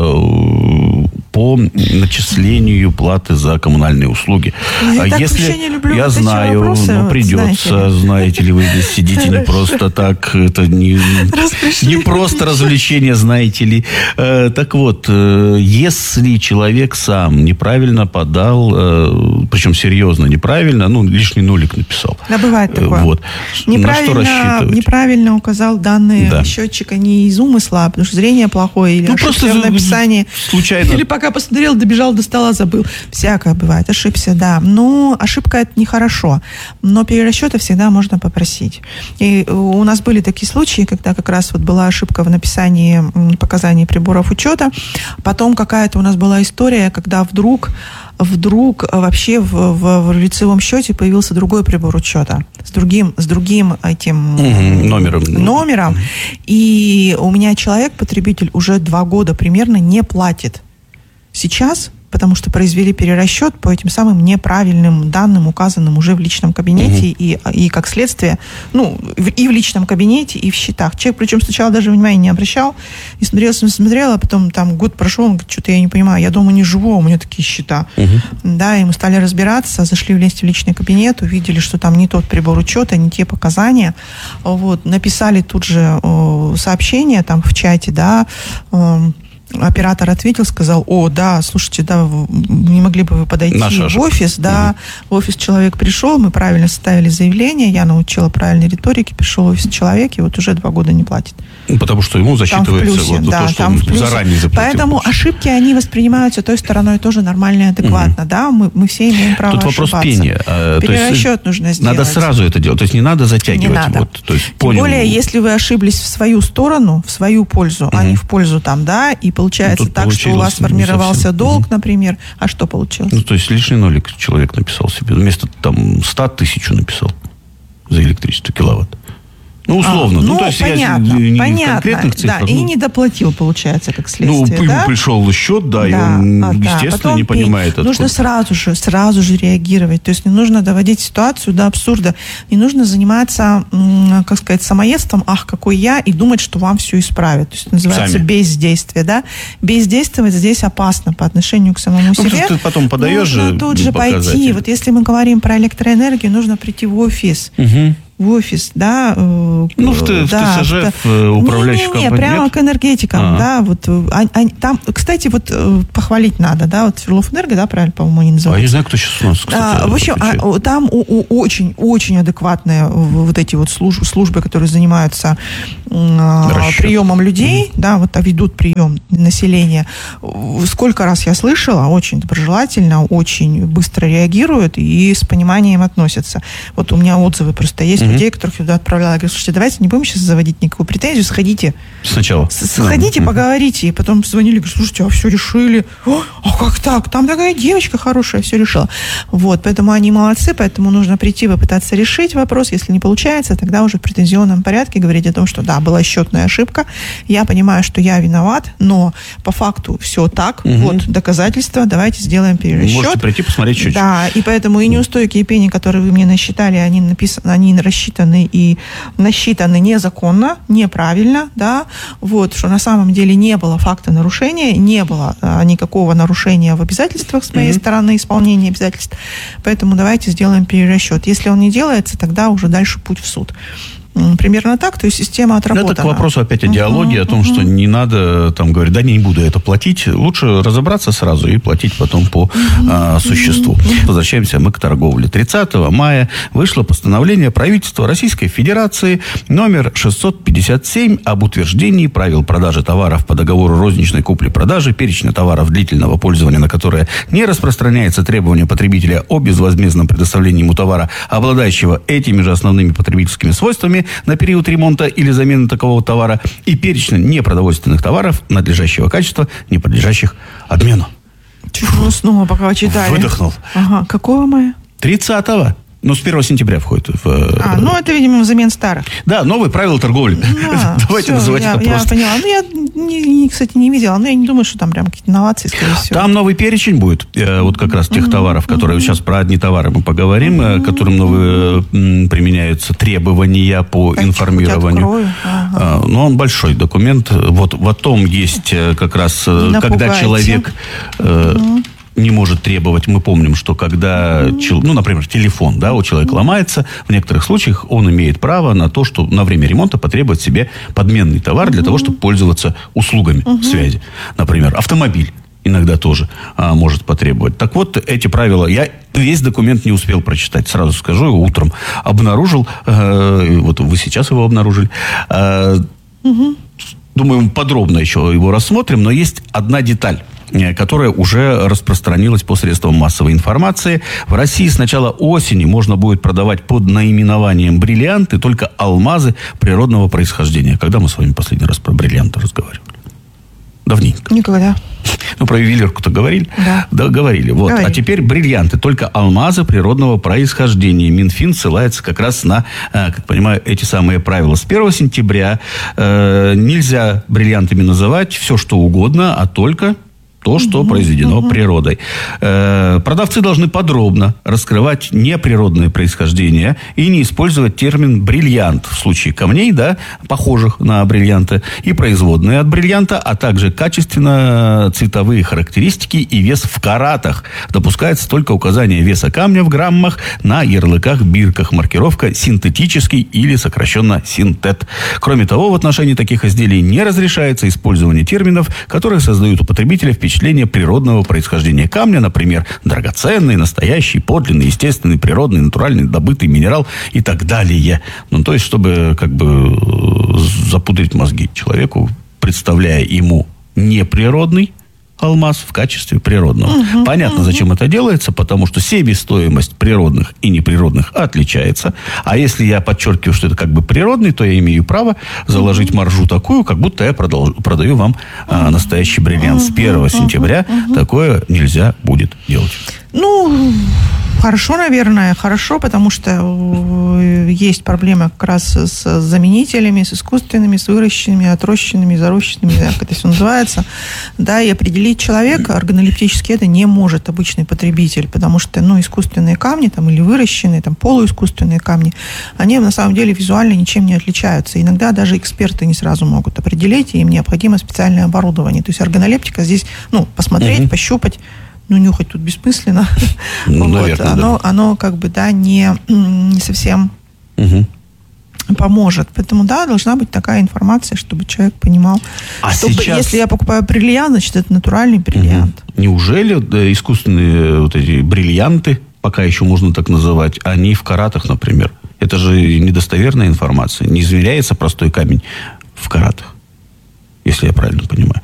а, по начислению платы за коммунальные услуги. Я а так если вообще не люблю я вот знаю, вопросы, но вот, придется, знаете ли, знаете ли, вы здесь сидите не просто так, это не, не просто развлечение, знаете ли. Э, так вот, э, если человек сам неправильно подал, э, причем серьезно неправильно, ну, лишний нулик написал. Да, бывает такое. Вот. Неправильно, неправильно указал данные да. счетчика не из умысла, а потому что зрение плохое, или ну, ошибка в написании. Случайно. Или пока посмотрел, добежал до стола, забыл. Всякое бывает. Ошибся, да. Но ошибка — это нехорошо. Но перерасчета всегда можно попросить. И у нас были такие случаи, когда как раз вот была ошибка в написании показаний приборов учета. Потом какая-то у нас была история, когда вдруг вдруг вообще в, в, в лицевом счете появился другой прибор учета с другим, с другим этим угу, номером. номером. И у меня человек, потребитель, уже два года примерно не платит. Сейчас, потому что произвели перерасчет по этим самым неправильным данным, указанным уже в личном кабинете, угу. и, и как следствие, ну, и в личном кабинете, и в счетах. Человек, причем сначала даже внимания не обращал, и смотрел, смотрел, а потом там год прошел, он говорит, что-то я не понимаю, я дома не живу, а у меня такие счета. Угу. Да, и мы стали разбираться, зашли вместе в личный кабинет, увидели, что там не тот прибор учета, не те показания, вот, написали тут же о, сообщение там в чате, да, о, оператор ответил, сказал: о, да, слушайте, да, не могли бы вы подойти Наша в офис, да, угу. В офис человек пришел, мы правильно составили заявление, я научила правильной риторике, пришел в офис человек, и вот уже два года не платит. Потому что ему засчитывается плюсе, вот, да, то, что он заранее заплатил. Поэтому ошибки, они воспринимаются той стороной тоже нормально и адекватно, угу. да, мы, мы все имеем право Тут ошибаться. вопрос пения. Перерасчет нужно сделать. Надо сразу это делать, то есть не надо затягивать. Не надо. Вот, то есть, Тем понял. более, если вы ошиблись в свою сторону, в свою пользу, угу. а не в пользу там, да, и получается ну, так, что у вас сформировался долг, угу. например, а что получилось? Ну, то есть лишний нолик человек написал себе, вместо там ста тысячу написал за электричество киловатт. Ну, условно. А, ну, ну, то есть понятно, я не понятно. В конкретных цифрах. Да, ну, и не доплатил, получается, как следствие, ну, да? ему пришел счет, да, да, и он, а, естественно, Потом не понимает, откуда. Нужно сразу же, сразу же реагировать. То есть не нужно доводить ситуацию до абсурда. Не нужно заниматься, как сказать, самоедством, ах, какой я, и думать, что вам все исправят. То есть это называется Сами. бездействие, да? Бездействовать здесь опасно по отношению к самому ну, себе. Ты потом подаешь же нужно тут же пойти. Вот если мы говорим про электроэнергию, нужно прийти в офис. Угу. В офис, да. Ну, в, да, в ТСЖ, в, в управляющей компании. Не, прямо к энергетикам, А-а. да. Вот, а, а, там, кстати, вот похвалить надо, да, вот Свердловэнерго, да, правильно, по-моему, они называются. А я не знаю, кто сейчас у нас, кстати, а, В общем, а, там очень-очень адекватные вот эти вот службы, службы которые занимаются а, приемом людей, mm-hmm. да, вот ведут прием населения. Сколько раз я слышала, очень доброжелательно, очень быстро реагируют и с пониманием относятся. Вот у меня отзывы просто есть, mm-hmm. людей, которых я туда отправляла. Я говорю: слушайте, давайте не будем сейчас заводить никакую претензию, сходите. Сначала. Сходите, mm-hmm. поговорите. И потом звонили, говорю: слушайте, а все решили. А как так? Там такая девочка хорошая, все решила. Вот, поэтому они молодцы, поэтому нужно прийти, попытаться решить вопрос. Если не получается, тогда уже в претензионном порядке говорить о том, что да, была счетная ошибка, я понимаю, что я виноват, но по факту все так, mm-hmm. вот доказательства, давайте сделаем перерасчет. Можете прийти посмотреть чуть-чуть. Да, и поэтому и неустойки, и пени, которые вы мне насчитали, они написаны, они рассчитаны и насчитаны незаконно, неправильно, да, вот, что на самом деле не было факта нарушения, не было а, никакого нарушения в обязательствах с моей mm-hmm. стороны, исполнения обязательств, поэтому давайте сделаем перерасчет. Если он не делается, тогда уже дальше путь в суд. Примерно так, то есть система отработана. Это к вопросу опять о диалоге, uh-huh, о том, uh-huh. что не надо там говорить: да, не буду это платить. Лучше разобраться сразу и платить потом по uh-huh. а, существу. Uh-huh. Возвращаемся мы к торговле. тридцатого мая вышло постановление правительства Российской Федерации номер шестьсот пятьдесят семь об утверждении правил продажи товаров по договору розничной купли-продажи, перечня товаров длительного пользования, на которые не распространяется требование потребителя о безвозмездном предоставлении ему товара, обладающего этими же основными потребительскими свойствами, на период ремонта или замены такового товара, и перечня непродовольственных товаров надлежащего качества, не подлежащих обмену. Чего снова, пока читали? Выдохнул. Ага. Какого мая? тридцатого. Ну, с первого сентября входит в... А, ну, это, видимо, взамен старых. Да, новые правила торговли. Да, Давайте все, называть я, это я просто. Поняла. Ну, я, не, кстати, не видела, но я не думаю, что там прям какие-то инновации, скорее всего. Там новый перечень будет, вот как раз тех mm-hmm. товаров, которые... Mm-hmm. Сейчас про одни товары мы поговорим, mm-hmm. которым новые м, применяются требования по так, информированию. Ага. Но он большой документ. Вот в том есть как раз, не когда напугайте. Человек... Mm-hmm. не может требовать. Мы помним, что когда, mm-hmm. ну, например, телефон, да, у человека mm-hmm. ломается, в некоторых случаях он имеет право на то, что на время ремонта потребовать себе подменный товар для mm-hmm. того, чтобы пользоваться услугами mm-hmm. связи. Например, автомобиль иногда тоже а, может потребовать. Так вот, эти правила, я весь документ не успел прочитать, сразу скажу, его утром обнаружил, э, вот вы сейчас его обнаружили, э, mm-hmm. думаю, подробно еще его рассмотрим, но есть одна деталь, которая уже распространилась по средствам массовой информации. В России с начала осени можно будет продавать под наименованием бриллианты только алмазы природного происхождения. Когда мы с вами последний раз про бриллианты разговаривали? Давненько. Никогда. Ну, про ювелирку-то говорили? Да. Да, говорили. Вот. Говорили. А теперь бриллианты, только алмазы природного происхождения. Минфин ссылается как раз на, как понимаю, эти самые правила. С первого сентября э, нельзя бриллиантами называть все, что угодно, а только... То, что угу, произведено угу. природой. Э, продавцы должны подробно раскрывать неприродное происхождение и не использовать термин «бриллиант» в случае камней, да, похожих на бриллианты, и производные от бриллианта, а также качественно цветовые характеристики и вес в каратах. Допускается только указание веса камня в граммах на ярлыках, бирках, маркировка «синтетический» или сокращенно «синтет». Кроме того, в отношении таких изделий не разрешается использование терминов, которые создают у потребителя впечатление природного происхождения камня, например, драгоценный, настоящий, подлинный, естественный, природный, натуральный, добытый минерал и так далее. Ну, то есть, чтобы как бы запудрить мозги человеку, представляя ему неприродный алмаз в качестве природного. Угу, Понятно, угу. зачем это делается, потому что себестоимость природных и неприродных отличается. А если я подчеркиваю, что это как бы природный, то я имею право заложить угу. маржу такую, как будто я продолжу, продаю вам а, настоящий бриллиант. С первого сентября угу. такое нельзя будет делать. Ну, хорошо, наверное, хорошо, потому что есть проблема как раз с заменителями, с искусственными, с выращенными, отрощенными, зарощенными, как это все называется. Да, и определить человека органолептически это не может обычный потребитель, потому что, ну, искусственные камни там, или выращенные, там, полуискусственные камни, они на самом деле визуально ничем не отличаются. Иногда даже эксперты не сразу могут определить, и им необходимо специальное оборудование. То есть органолептика здесь, ну, посмотреть, угу. пощупать, ну, нюхать тут бессмысленно. Ну, вот. наверное, оно, да. оно как бы, да, не, не совсем угу. поможет. Поэтому, да, должна быть такая информация, чтобы человек понимал, а что сейчас... если я покупаю бриллиант, значит, это натуральный бриллиант. Угу. Неужели да, искусственные вот эти бриллианты, пока еще можно так называть, они в каратах, например? Это же недостоверная информация. Не измеряется простой камень в каратах, если я правильно понимаю.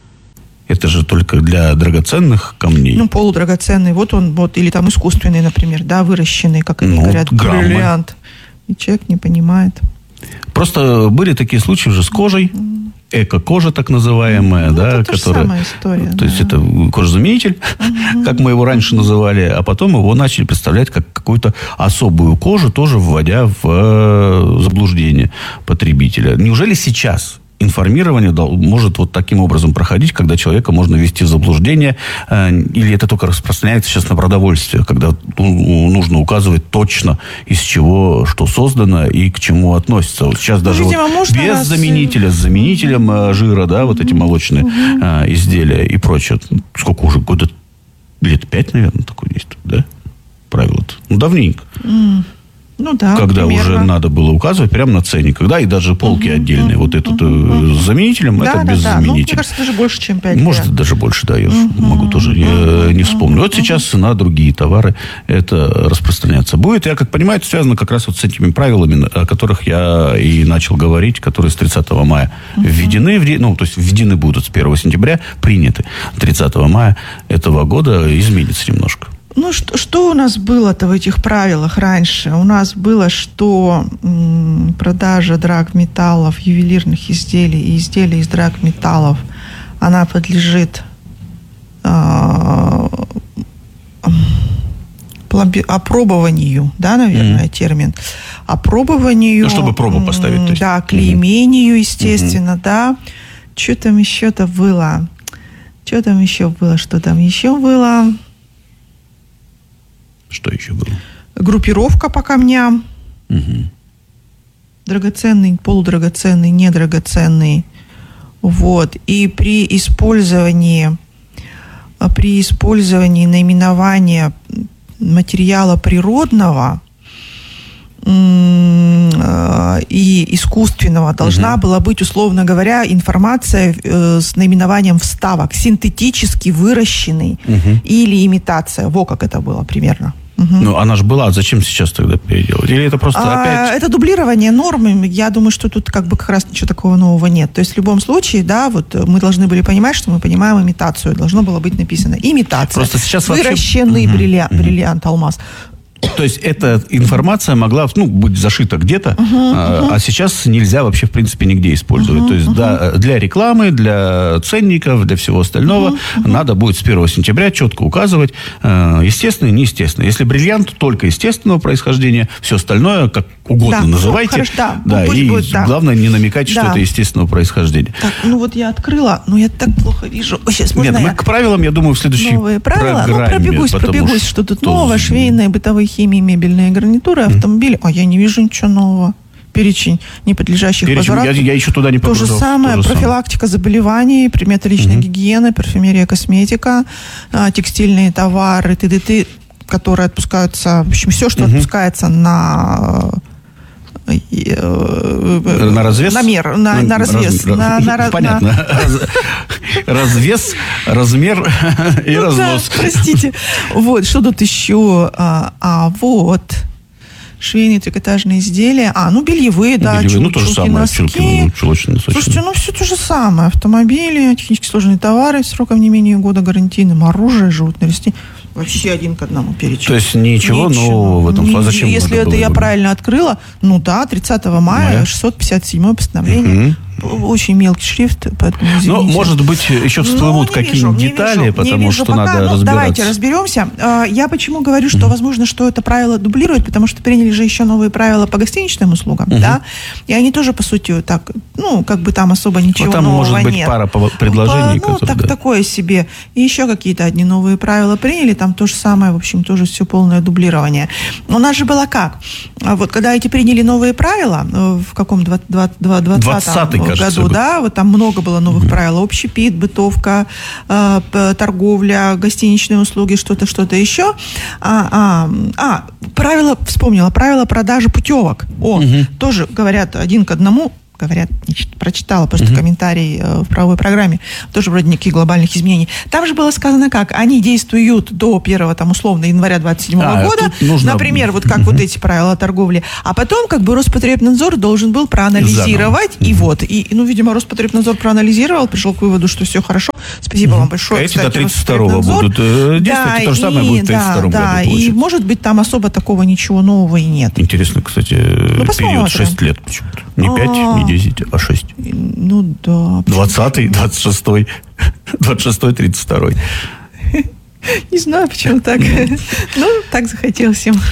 Это же только для драгоценных камней. Ну, полудрагоценный. Вот он, вот, или там искусственный, например, да, выращенный, как они ну, говорят, граммы. Бриллиант. И человек не понимает. Просто были такие случаи уже с кожей. Эко-кожа, так называемая, ну, да, это которая. Самая история, то да. есть это кожзаменитель, uh-huh. как мы его раньше называли, а потом его начали представлять как какую-то особую кожу, тоже вводя в заблуждение потребителя. Неужели сейчас информирование может вот таким образом проходить, когда человека можно ввести в заблуждение, или это только распространяется сейчас на продовольствие, когда нужно указывать точно, из чего что создано и к чему относится. Вот сейчас даже ну, видимо, вот без раз... заменителя, с заменителем жира, да, вот эти молочные угу. изделия и прочее. Сколько уже? Года лет пять, наверное, такое действует, да? Правило-то. Ну, давненько. Mm. Ну да, когда примерно. Уже надо было указывать прямо на ценниках, да, и даже полки uh-huh, отдельные. Uh-huh, вот этот uh-huh. с заменителем, да, это да, без да. заменителя. Ну, мне кажется, даже больше, чем пять лет. Может, даже больше, да, я uh-huh, могу тоже, uh-huh, я не вспомню. Uh-huh. Вот сейчас на другие товары это распространяться будет. Я, как понимаю, это связано как раз вот с этими правилами, о которых я и начал говорить, которые с тридцатого мая uh-huh. введены, ну, то есть введены будут с первого сентября, приняты тридцатого мая этого года, изменится немножко. Ну, что, что у нас было-то в этих правилах раньше? У нас было, что м, продажа драгметаллов, ювелирных изделий и изделий из драгметаллов, она подлежит э, опробованию, да, наверное, mm-hmm. термин, опробованию. Ну, чтобы пробу поставить. То есть. Да, клеймению, естественно, mm-hmm. да. Что там еще-то было? Что там еще было? Что там еще было? Что еще было? Группировка по камням. Угу. Драгоценный, полудрагоценный, недрагоценный. Вот. И при использовании, при использовании наименования материала природного и искусственного должна угу. была быть, условно говоря, информация э, с наименованием вставок. Синтетически выращенный угу. или имитация. Во как это было примерно. Угу. Ну, она же была. Зачем сейчас тогда переделать? Или это просто а, опять... Это дублирование нормы. Я думаю, что тут как бы как раз ничего такого нового нет. То есть в любом случае, да, вот мы должны были понимать, что мы понимаем имитацию. Должно было быть написано имитация. Просто сейчас выращенный вообще... бриллиант, угу. бриллиант, алмаз. То есть эта информация могла, ну, быть зашита где-то, uh-huh, uh-huh. А, а сейчас нельзя вообще, в принципе, нигде использовать. Uh-huh, То есть uh-huh. да, для рекламы, для ценников, для всего остального uh-huh, uh-huh. надо будет с первого сентября четко указывать э, естественное и неестественное. Если бриллиант, только естественного происхождения, все остальное, как угодно да, называйте. Ну, хорошо, да, да, ну, и будет, да. главное не намекать, что да. это естественного происхождения. Так, ну вот я открыла, но я так плохо вижу. Ой, сейчас можно Нет, я... мы к правилам, я думаю, в следующей Новые правила. программе. Ну, пробегусь, пробегусь, что тут нового. Швейные, бытовые химии, мебельные гарнитуры, автомобили. А я не вижу ничего нового. Перечень неподлежащих Перечень, возврату. Я, я еще туда не погружал. То же самое. То же профилактика самое. заболеваний, предметы личной угу. гигиены, парфюмерия, косметика, текстильные товары, т.д., которые отпускаются, в общем, все, что угу. отпускается на... На развес? На мер, на, на развес. Раз, на, на, понятно. На... Развес, размер и ну, разнос. Да, простите. Вот, что тут еще? А, а вот... Швейные трикотажные изделия. А, ну, бельевые, ну, да. Бельевые, ну, то же самое. Носки. Чулки, Слушайте, ну, все то же самое. Автомобили, технически сложные товары, сроком не менее года гарантийным, оружие, животные растения. Вообще один к одному перечень. То есть ничего, ничего. нового в этом случае. Зачем Если это я правильно открыла, ну да, тридцатого мая, шестьсот пятьдесят седьмое постановление. Угу. Очень мелкий шрифт, поэтому извините. Ну, может быть, еще всплывут ну, какие-нибудь детали, вижу, потому вижу что пока. надо ну, разбираться. Давайте разберемся. Я почему говорю, что, возможно, что это правило дублирует, потому что приняли же еще новые правила по гостиничным услугам, угу. да, и они тоже, по сути, так, ну, как бы там особо ничего вот там нового нет. Там может быть пара предложений. По, ну, которые, так, да. такое себе. И еще какие-то одни новые правила приняли, там то же самое, в общем, тоже все полное дублирование. У нас же было как? Вот когда эти приняли новые правила, в каком двадцатом году, да, вот там много было новых mm-hmm. правил. Общепит, бытовка, э, торговля, гостиничные услуги, что-то, что-то еще. А, а, а правила, вспомнила, правила продажи путевок. О, mm-hmm. тоже говорят один к одному. Говорят, прочитала просто uh-huh. комментарий э, в правовой программе, тоже вроде никаких глобальных изменений. Там же было сказано как, они действуют до первого, там, условно, января двадцать седьмого а, года, нужно... например, вот как uh-huh. вот эти правила торговли, а потом, как бы, Роспотребнадзор должен был проанализировать, uh-huh. и вот, и, ну, видимо, Роспотребнадзор проанализировал, пришел к выводу, что все хорошо, спасибо uh-huh. вам большое. Эти до тридцать второго будут э, действовать, да, и то же самое и, будет в тридцать втором да, году. Да, и, может быть, там особо такого ничего нового и нет. Интересно, кстати, ну, период шесть лет почему-то. Не пять, не десять, а шесть. Ну да. двадцатый, двадцать шестой, двадцать шестой, тридцать второй. Не знаю, почему так. Ну, так захотелось им.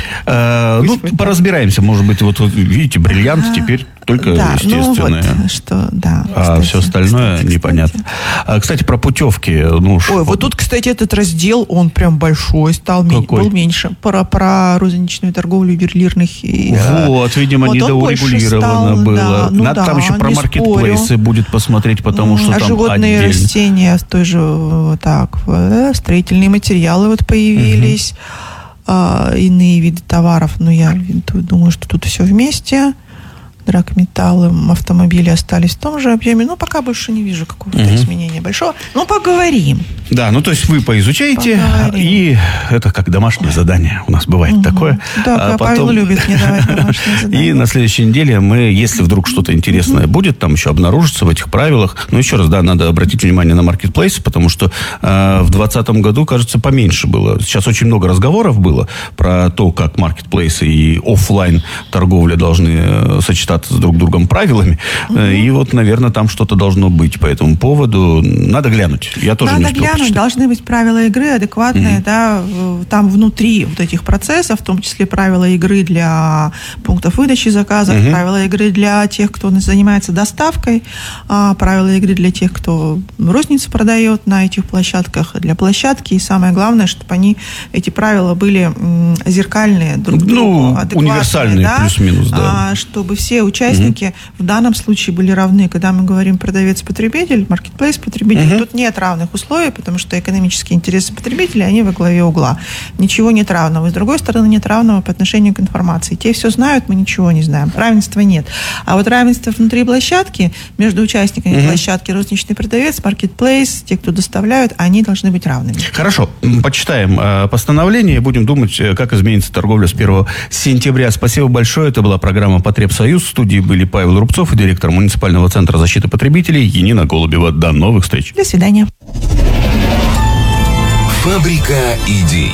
Ну, поразбираемся. Может быть, вот видите, бриллиант теперь только естественное. Ну, вот, что, да. А все остальное непонятно. Кстати, про путевки. Ой, вот тут, кстати, этот раздел, он прям большой стал, был меньше. Про розничную торговлю ювелирных. Вот, видимо, недоурегулировано было. Надо там еще про маркетплейсы будет посмотреть, потому что там отдельно. А животные растения, той же, так, строительные материалы вот появились, mm-hmm. а, иные виды товаров, но я думаю, что тут все вместе. Драгметаллы, автомобили остались в том же объеме. Ну, пока больше не вижу какого-то угу. изменения большого. Ну, поговорим. Да, ну, то есть вы поизучаете, поговорим. И это как домашнее задание. У нас бывает угу. такое. Да, а Павел потом... любит мне давать домашнее задание. И на следующей неделе мы, если вдруг что-то интересное угу. будет, там еще обнаружится в этих правилах. Ну, еще раз, да, надо обратить внимание на маркетплейсы, потому что э, в двадцатом году, кажется, поменьше было. Сейчас очень много разговоров было про то, как маркетплейсы и офлайн торговля должны э, сочетаться с друг другом правилами. Угу. И вот, наверное, там что-то должно быть по этому поводу. Надо глянуть. Я тоже Надо не успел глянуть. почитать. Должны быть правила игры адекватные, угу. да, там внутри вот этих процессов, в том числе правила игры для пунктов выдачи заказов, угу. правила игры для тех, кто занимается доставкой, правила игры для тех, кто розницу продает на этих площадках, для площадки. И самое главное, чтобы они, эти правила были зеркальные друг к другу, ну, адекватные, универсальные, да, плюс-минус, да. Чтобы все участники mm-hmm. в данном случае были равны. Когда мы говорим продавец-потребитель, маркетплейс-потребитель, mm-hmm. тут нет равных условий, потому что экономические интересы потребителей, они во главе угла. Ничего нет равного. И с другой стороны, нет равного по отношению к информации. Те все знают, мы ничего не знаем. Равенства нет. А вот равенство внутри площадки, между участниками mm-hmm. площадки, розничный продавец, маркетплейс, те, кто доставляют, они должны быть равными. Хорошо. Почитаем э, постановление, будем думать, как изменится торговля с первого сентября. Спасибо большое. Это была программа «Потребсоюз». В студии были Павел Рубцов и директор муниципального центра защиты потребителей Енина Голубева. До новых встреч. До свидания. Фабрика идей.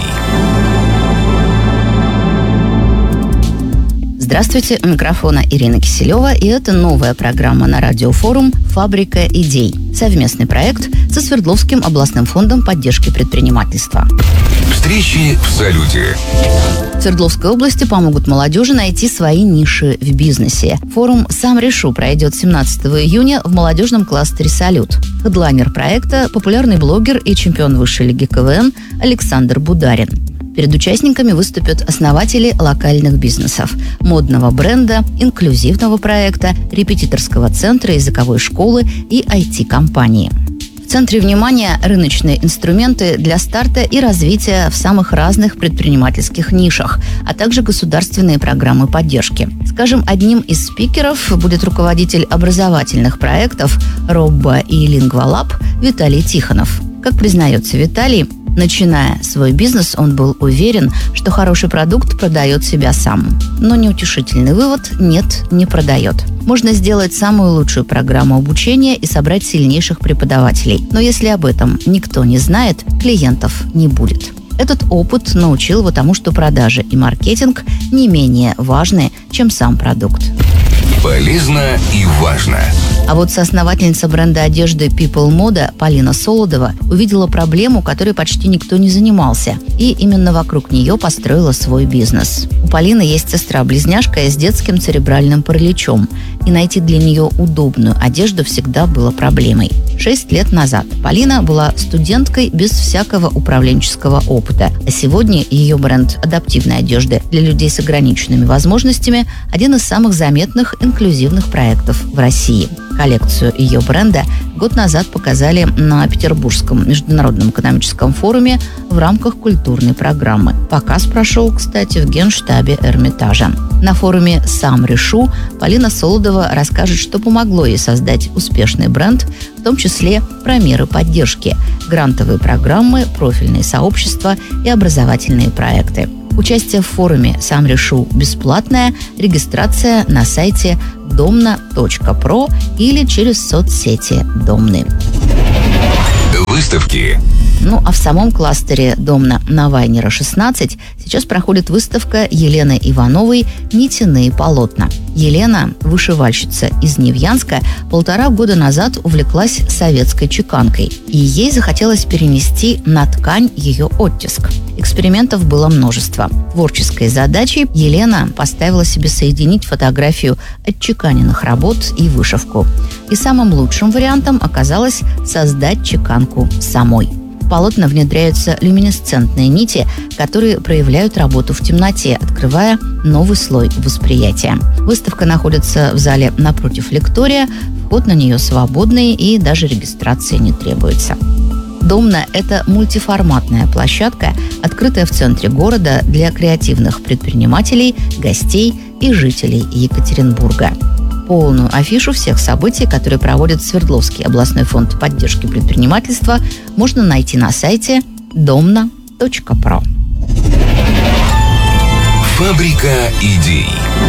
Здравствуйте, у микрофона Ирина Киселева, и это новая программа на радиофорум «Фабрика идей». Совместный проект со Свердловским областным фондом поддержки предпринимательства. Встречи в салюте. В Свердловской области помогут молодежи найти свои ниши в бизнесе. Форум «Сам решу» пройдет семнадцатого июня в молодежном кластере «Салют». Хедлайнер проекта – популярный блогер и чемпион высшей лиги ка вэ эн Александр Бударин. Перед участниками выступят основатели локальных бизнесов, модного бренда, инклюзивного проекта, репетиторского центра, языковой школы и ай ти-компании. В центре внимания рыночные инструменты для старта и развития в самых разных предпринимательских нишах, а также государственные программы поддержки. Скажем, одним из спикеров будет руководитель образовательных проектов Робба и Лингвалаб Виталий Тихонов. Как признается Виталий, начиная свой бизнес, он был уверен, что хороший продукт продает себя сам. Но неутешительный вывод – нет, не продает. Можно сделать самую лучшую программу обучения и собрать сильнейших преподавателей. Но если об этом никто не знает, клиентов не будет. Этот опыт научил его тому, что продажи и маркетинг не менее важны, чем сам продукт. Полезно и важно. А вот соосновательница бренда одежды People Moda Полина Солодова увидела проблему, которой почти никто не занимался. И именно вокруг нее построила свой бизнес. У Полины есть сестра-близняшка с детским церебральным параличом. И найти для нее удобную одежду всегда было проблемой. Шесть лет назад Полина была студенткой без всякого управленческого опыта. А сегодня ее бренд адаптивной одежды для людей с ограниченными возможностями – один из самых заметных инклюзивных проектов в России. Коллекцию ее бренда год назад показали на Петербургском международном экономическом форуме в рамках культурной программы. Показ прошел, кстати, в Генштабе Эрмитажа. На форуме «Сам решу» Полина Солодова расскажет, что помогло ей создать успешный бренд, в том числе про меры поддержки, грантовые программы, профильные сообщества и образовательные проекты. Участие в форуме «Сам решу» бесплатная, регистрация на сайте домна точка про или через соцсети Домны. Выставки. Ну а в самом кластере Домна на Вайнера шестнадцать сейчас проходит выставка Елены Ивановой «Нитяные полотна». Елена, вышивальщица из Невьянска, полтора года назад увлеклась советской чеканкой, и ей захотелось перенести на ткань ее оттиск. Экспериментов было множество. Творческой задачей Елена поставила себе соединить фотографию отчеканенных работ и вышивку. И самым лучшим вариантом оказалось создать чеканку самой. В полотна внедряются люминесцентные нити, которые проявляют работу в темноте, открывая новый слой восприятия. Выставка находится в зале напротив лектория, вход на нее свободный и даже регистрации не требуется. Домна – это мультиформатная площадка, открытая в центре города для креативных предпринимателей, гостей и жителей Екатеринбурга. Полную афишу всех событий, которые проводит Свердловский областной фонд поддержки предпринимательства, можно найти на сайте домна точка про. Фабрика идей.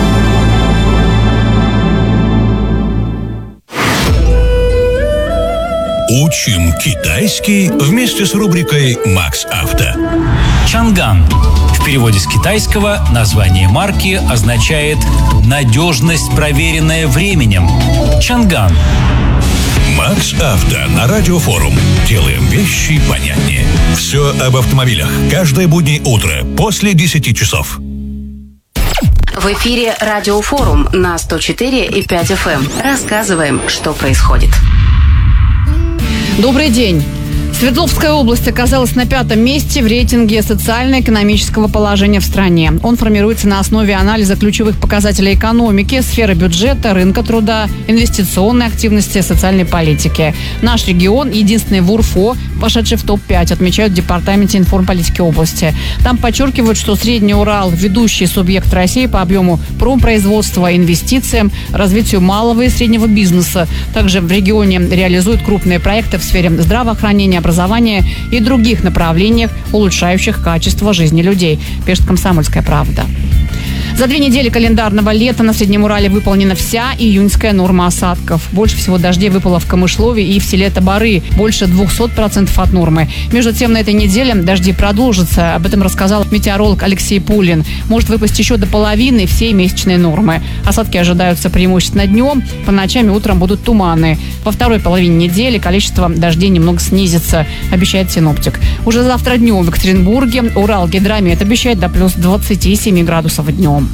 Учим китайский вместе с рубрикой «Макс Авто». Чанган. В переводе с китайского название марки означает «надежность, проверенная временем». Чанган. Макс Авто на Радиофорум. Делаем вещи понятнее. Все об автомобилях. Каждое буднее утро после десяти часов. В эфире Радиофорум на сто четыре и пять эф эм. Рассказываем, что происходит. Добрый день. Свердловская область оказалась на пятом месте в рейтинге социально-экономического положения в стране. Он формируется на основе анализа ключевых показателей экономики, сферы бюджета, рынка труда, инвестиционной активности, социальной политики. Наш регион – единственный в УРФО, вошедший в топ пять, отмечают в Департаменте информполитики области. Там подчеркивают, что Средний Урал – ведущий субъект России по объему промпроизводства, инвестициям, развитию малого и среднего бизнеса. Также в регионе реализуют крупные проекты в сфере здравоохранения, образования и других направлениях, улучшающих качество жизни людей, пишет «Комсомольская правда». За две недели календарного лета на Среднем Урале выполнена вся июньская норма осадков. Больше всего дождей выпало в Камышлове и в селе Табары. Больше двухсот процентов от нормы. Между тем, на этой неделе дожди продолжатся. Об этом рассказал метеоролог Алексей Пулин. Может выпасть еще до половины всей месячной нормы. Осадки ожидаются преимущественно днем. По ночам и утром будут туманы. Во второй половине недели количество дождей немного снизится, обещает синоптик. Уже завтра днем в Екатеринбурге Уралгидромет обещает до плюс двадцати семи градусов днем.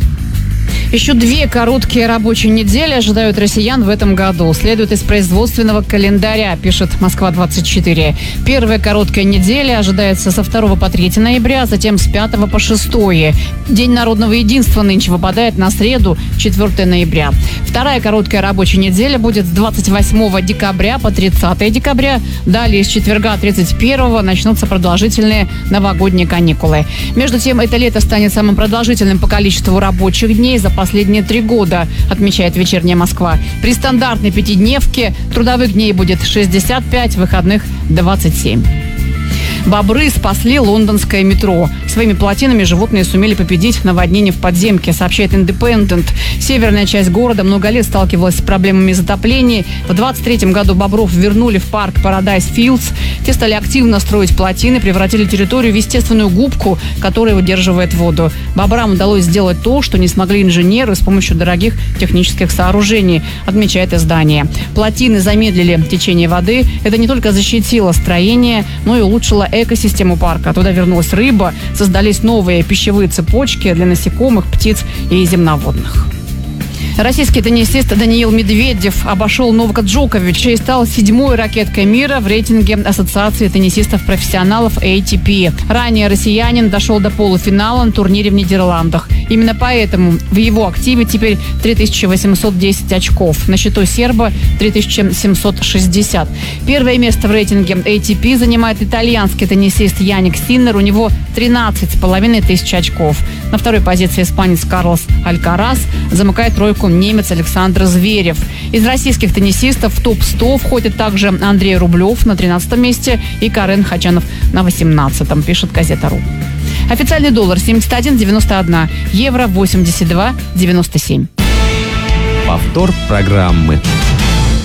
Еще две короткие рабочие недели ожидают россиян в этом году. Следует из производственного календаря, пишет Москва двадцать четыре. Первая короткая неделя ожидается со второго по третье ноября, затем с пятого по шестое. День народного единства нынче выпадает на среду, четвёртое ноября. Вторая короткая рабочая неделя будет с двадцать восьмого декабря по тридцатое декабря. Далее с четверга тридцать первого начнутся продолжительные новогодние каникулы. Между тем, это лето станет самым продолжительным по количеству рабочих дней за последние три года, отмечает «Вечерняя Москва». При стандартной пятидневке трудовых дней будет шестьдесят пять, выходных двадцать семь. Бобры спасли лондонское метро. Своими плотинами животные сумели победить наводнение в подземке, сообщает Independent. Северная часть города много лет сталкивалась с проблемами затопления. В двадцать третьем году бобров вернули в парк Paradise Fields. Те стали активно строить плотины, превратили территорию в естественную губку, которая выдерживает воду. Бобрам удалось сделать то, что не смогли инженеры с помощью дорогих технических сооружений, отмечает издание. Плотины замедлили течение воды. Это не только защитило строение, но и улучшило экосистему парка. Туда вернулась рыба, создались новые пищевые цепочки для насекомых, птиц и земноводных. Российский теннисист Даниил Медведев обошел Новака Джоковича и стал седьмой ракеткой мира в рейтинге Ассоциации теннисистов-профессионалов эй ти пи. Ранее россиянин дошел до полуфинала на турнире в Нидерландах. Именно поэтому в его активе теперь три тысячи восемьсот десять очков. На счету серба три тысячи семьсот шестьдесят. Первое место в рейтинге эй ти пи занимает итальянский теннисист Яник Синнер. У него тринадцать с половиной тысяч очков. На второй позиции испанец Карлос Алькарас. Замыкает тройку немец Александр Зверев. Из российских теннисистов в топ сто входит также Андрей Рублев на тринадцатом месте и Карен Хачанов на восемнадцатом, пишет газета.ру. Официальный доллар семьдесят один девяносто один, евро восемьдесят два девяносто семь. Повтор программы.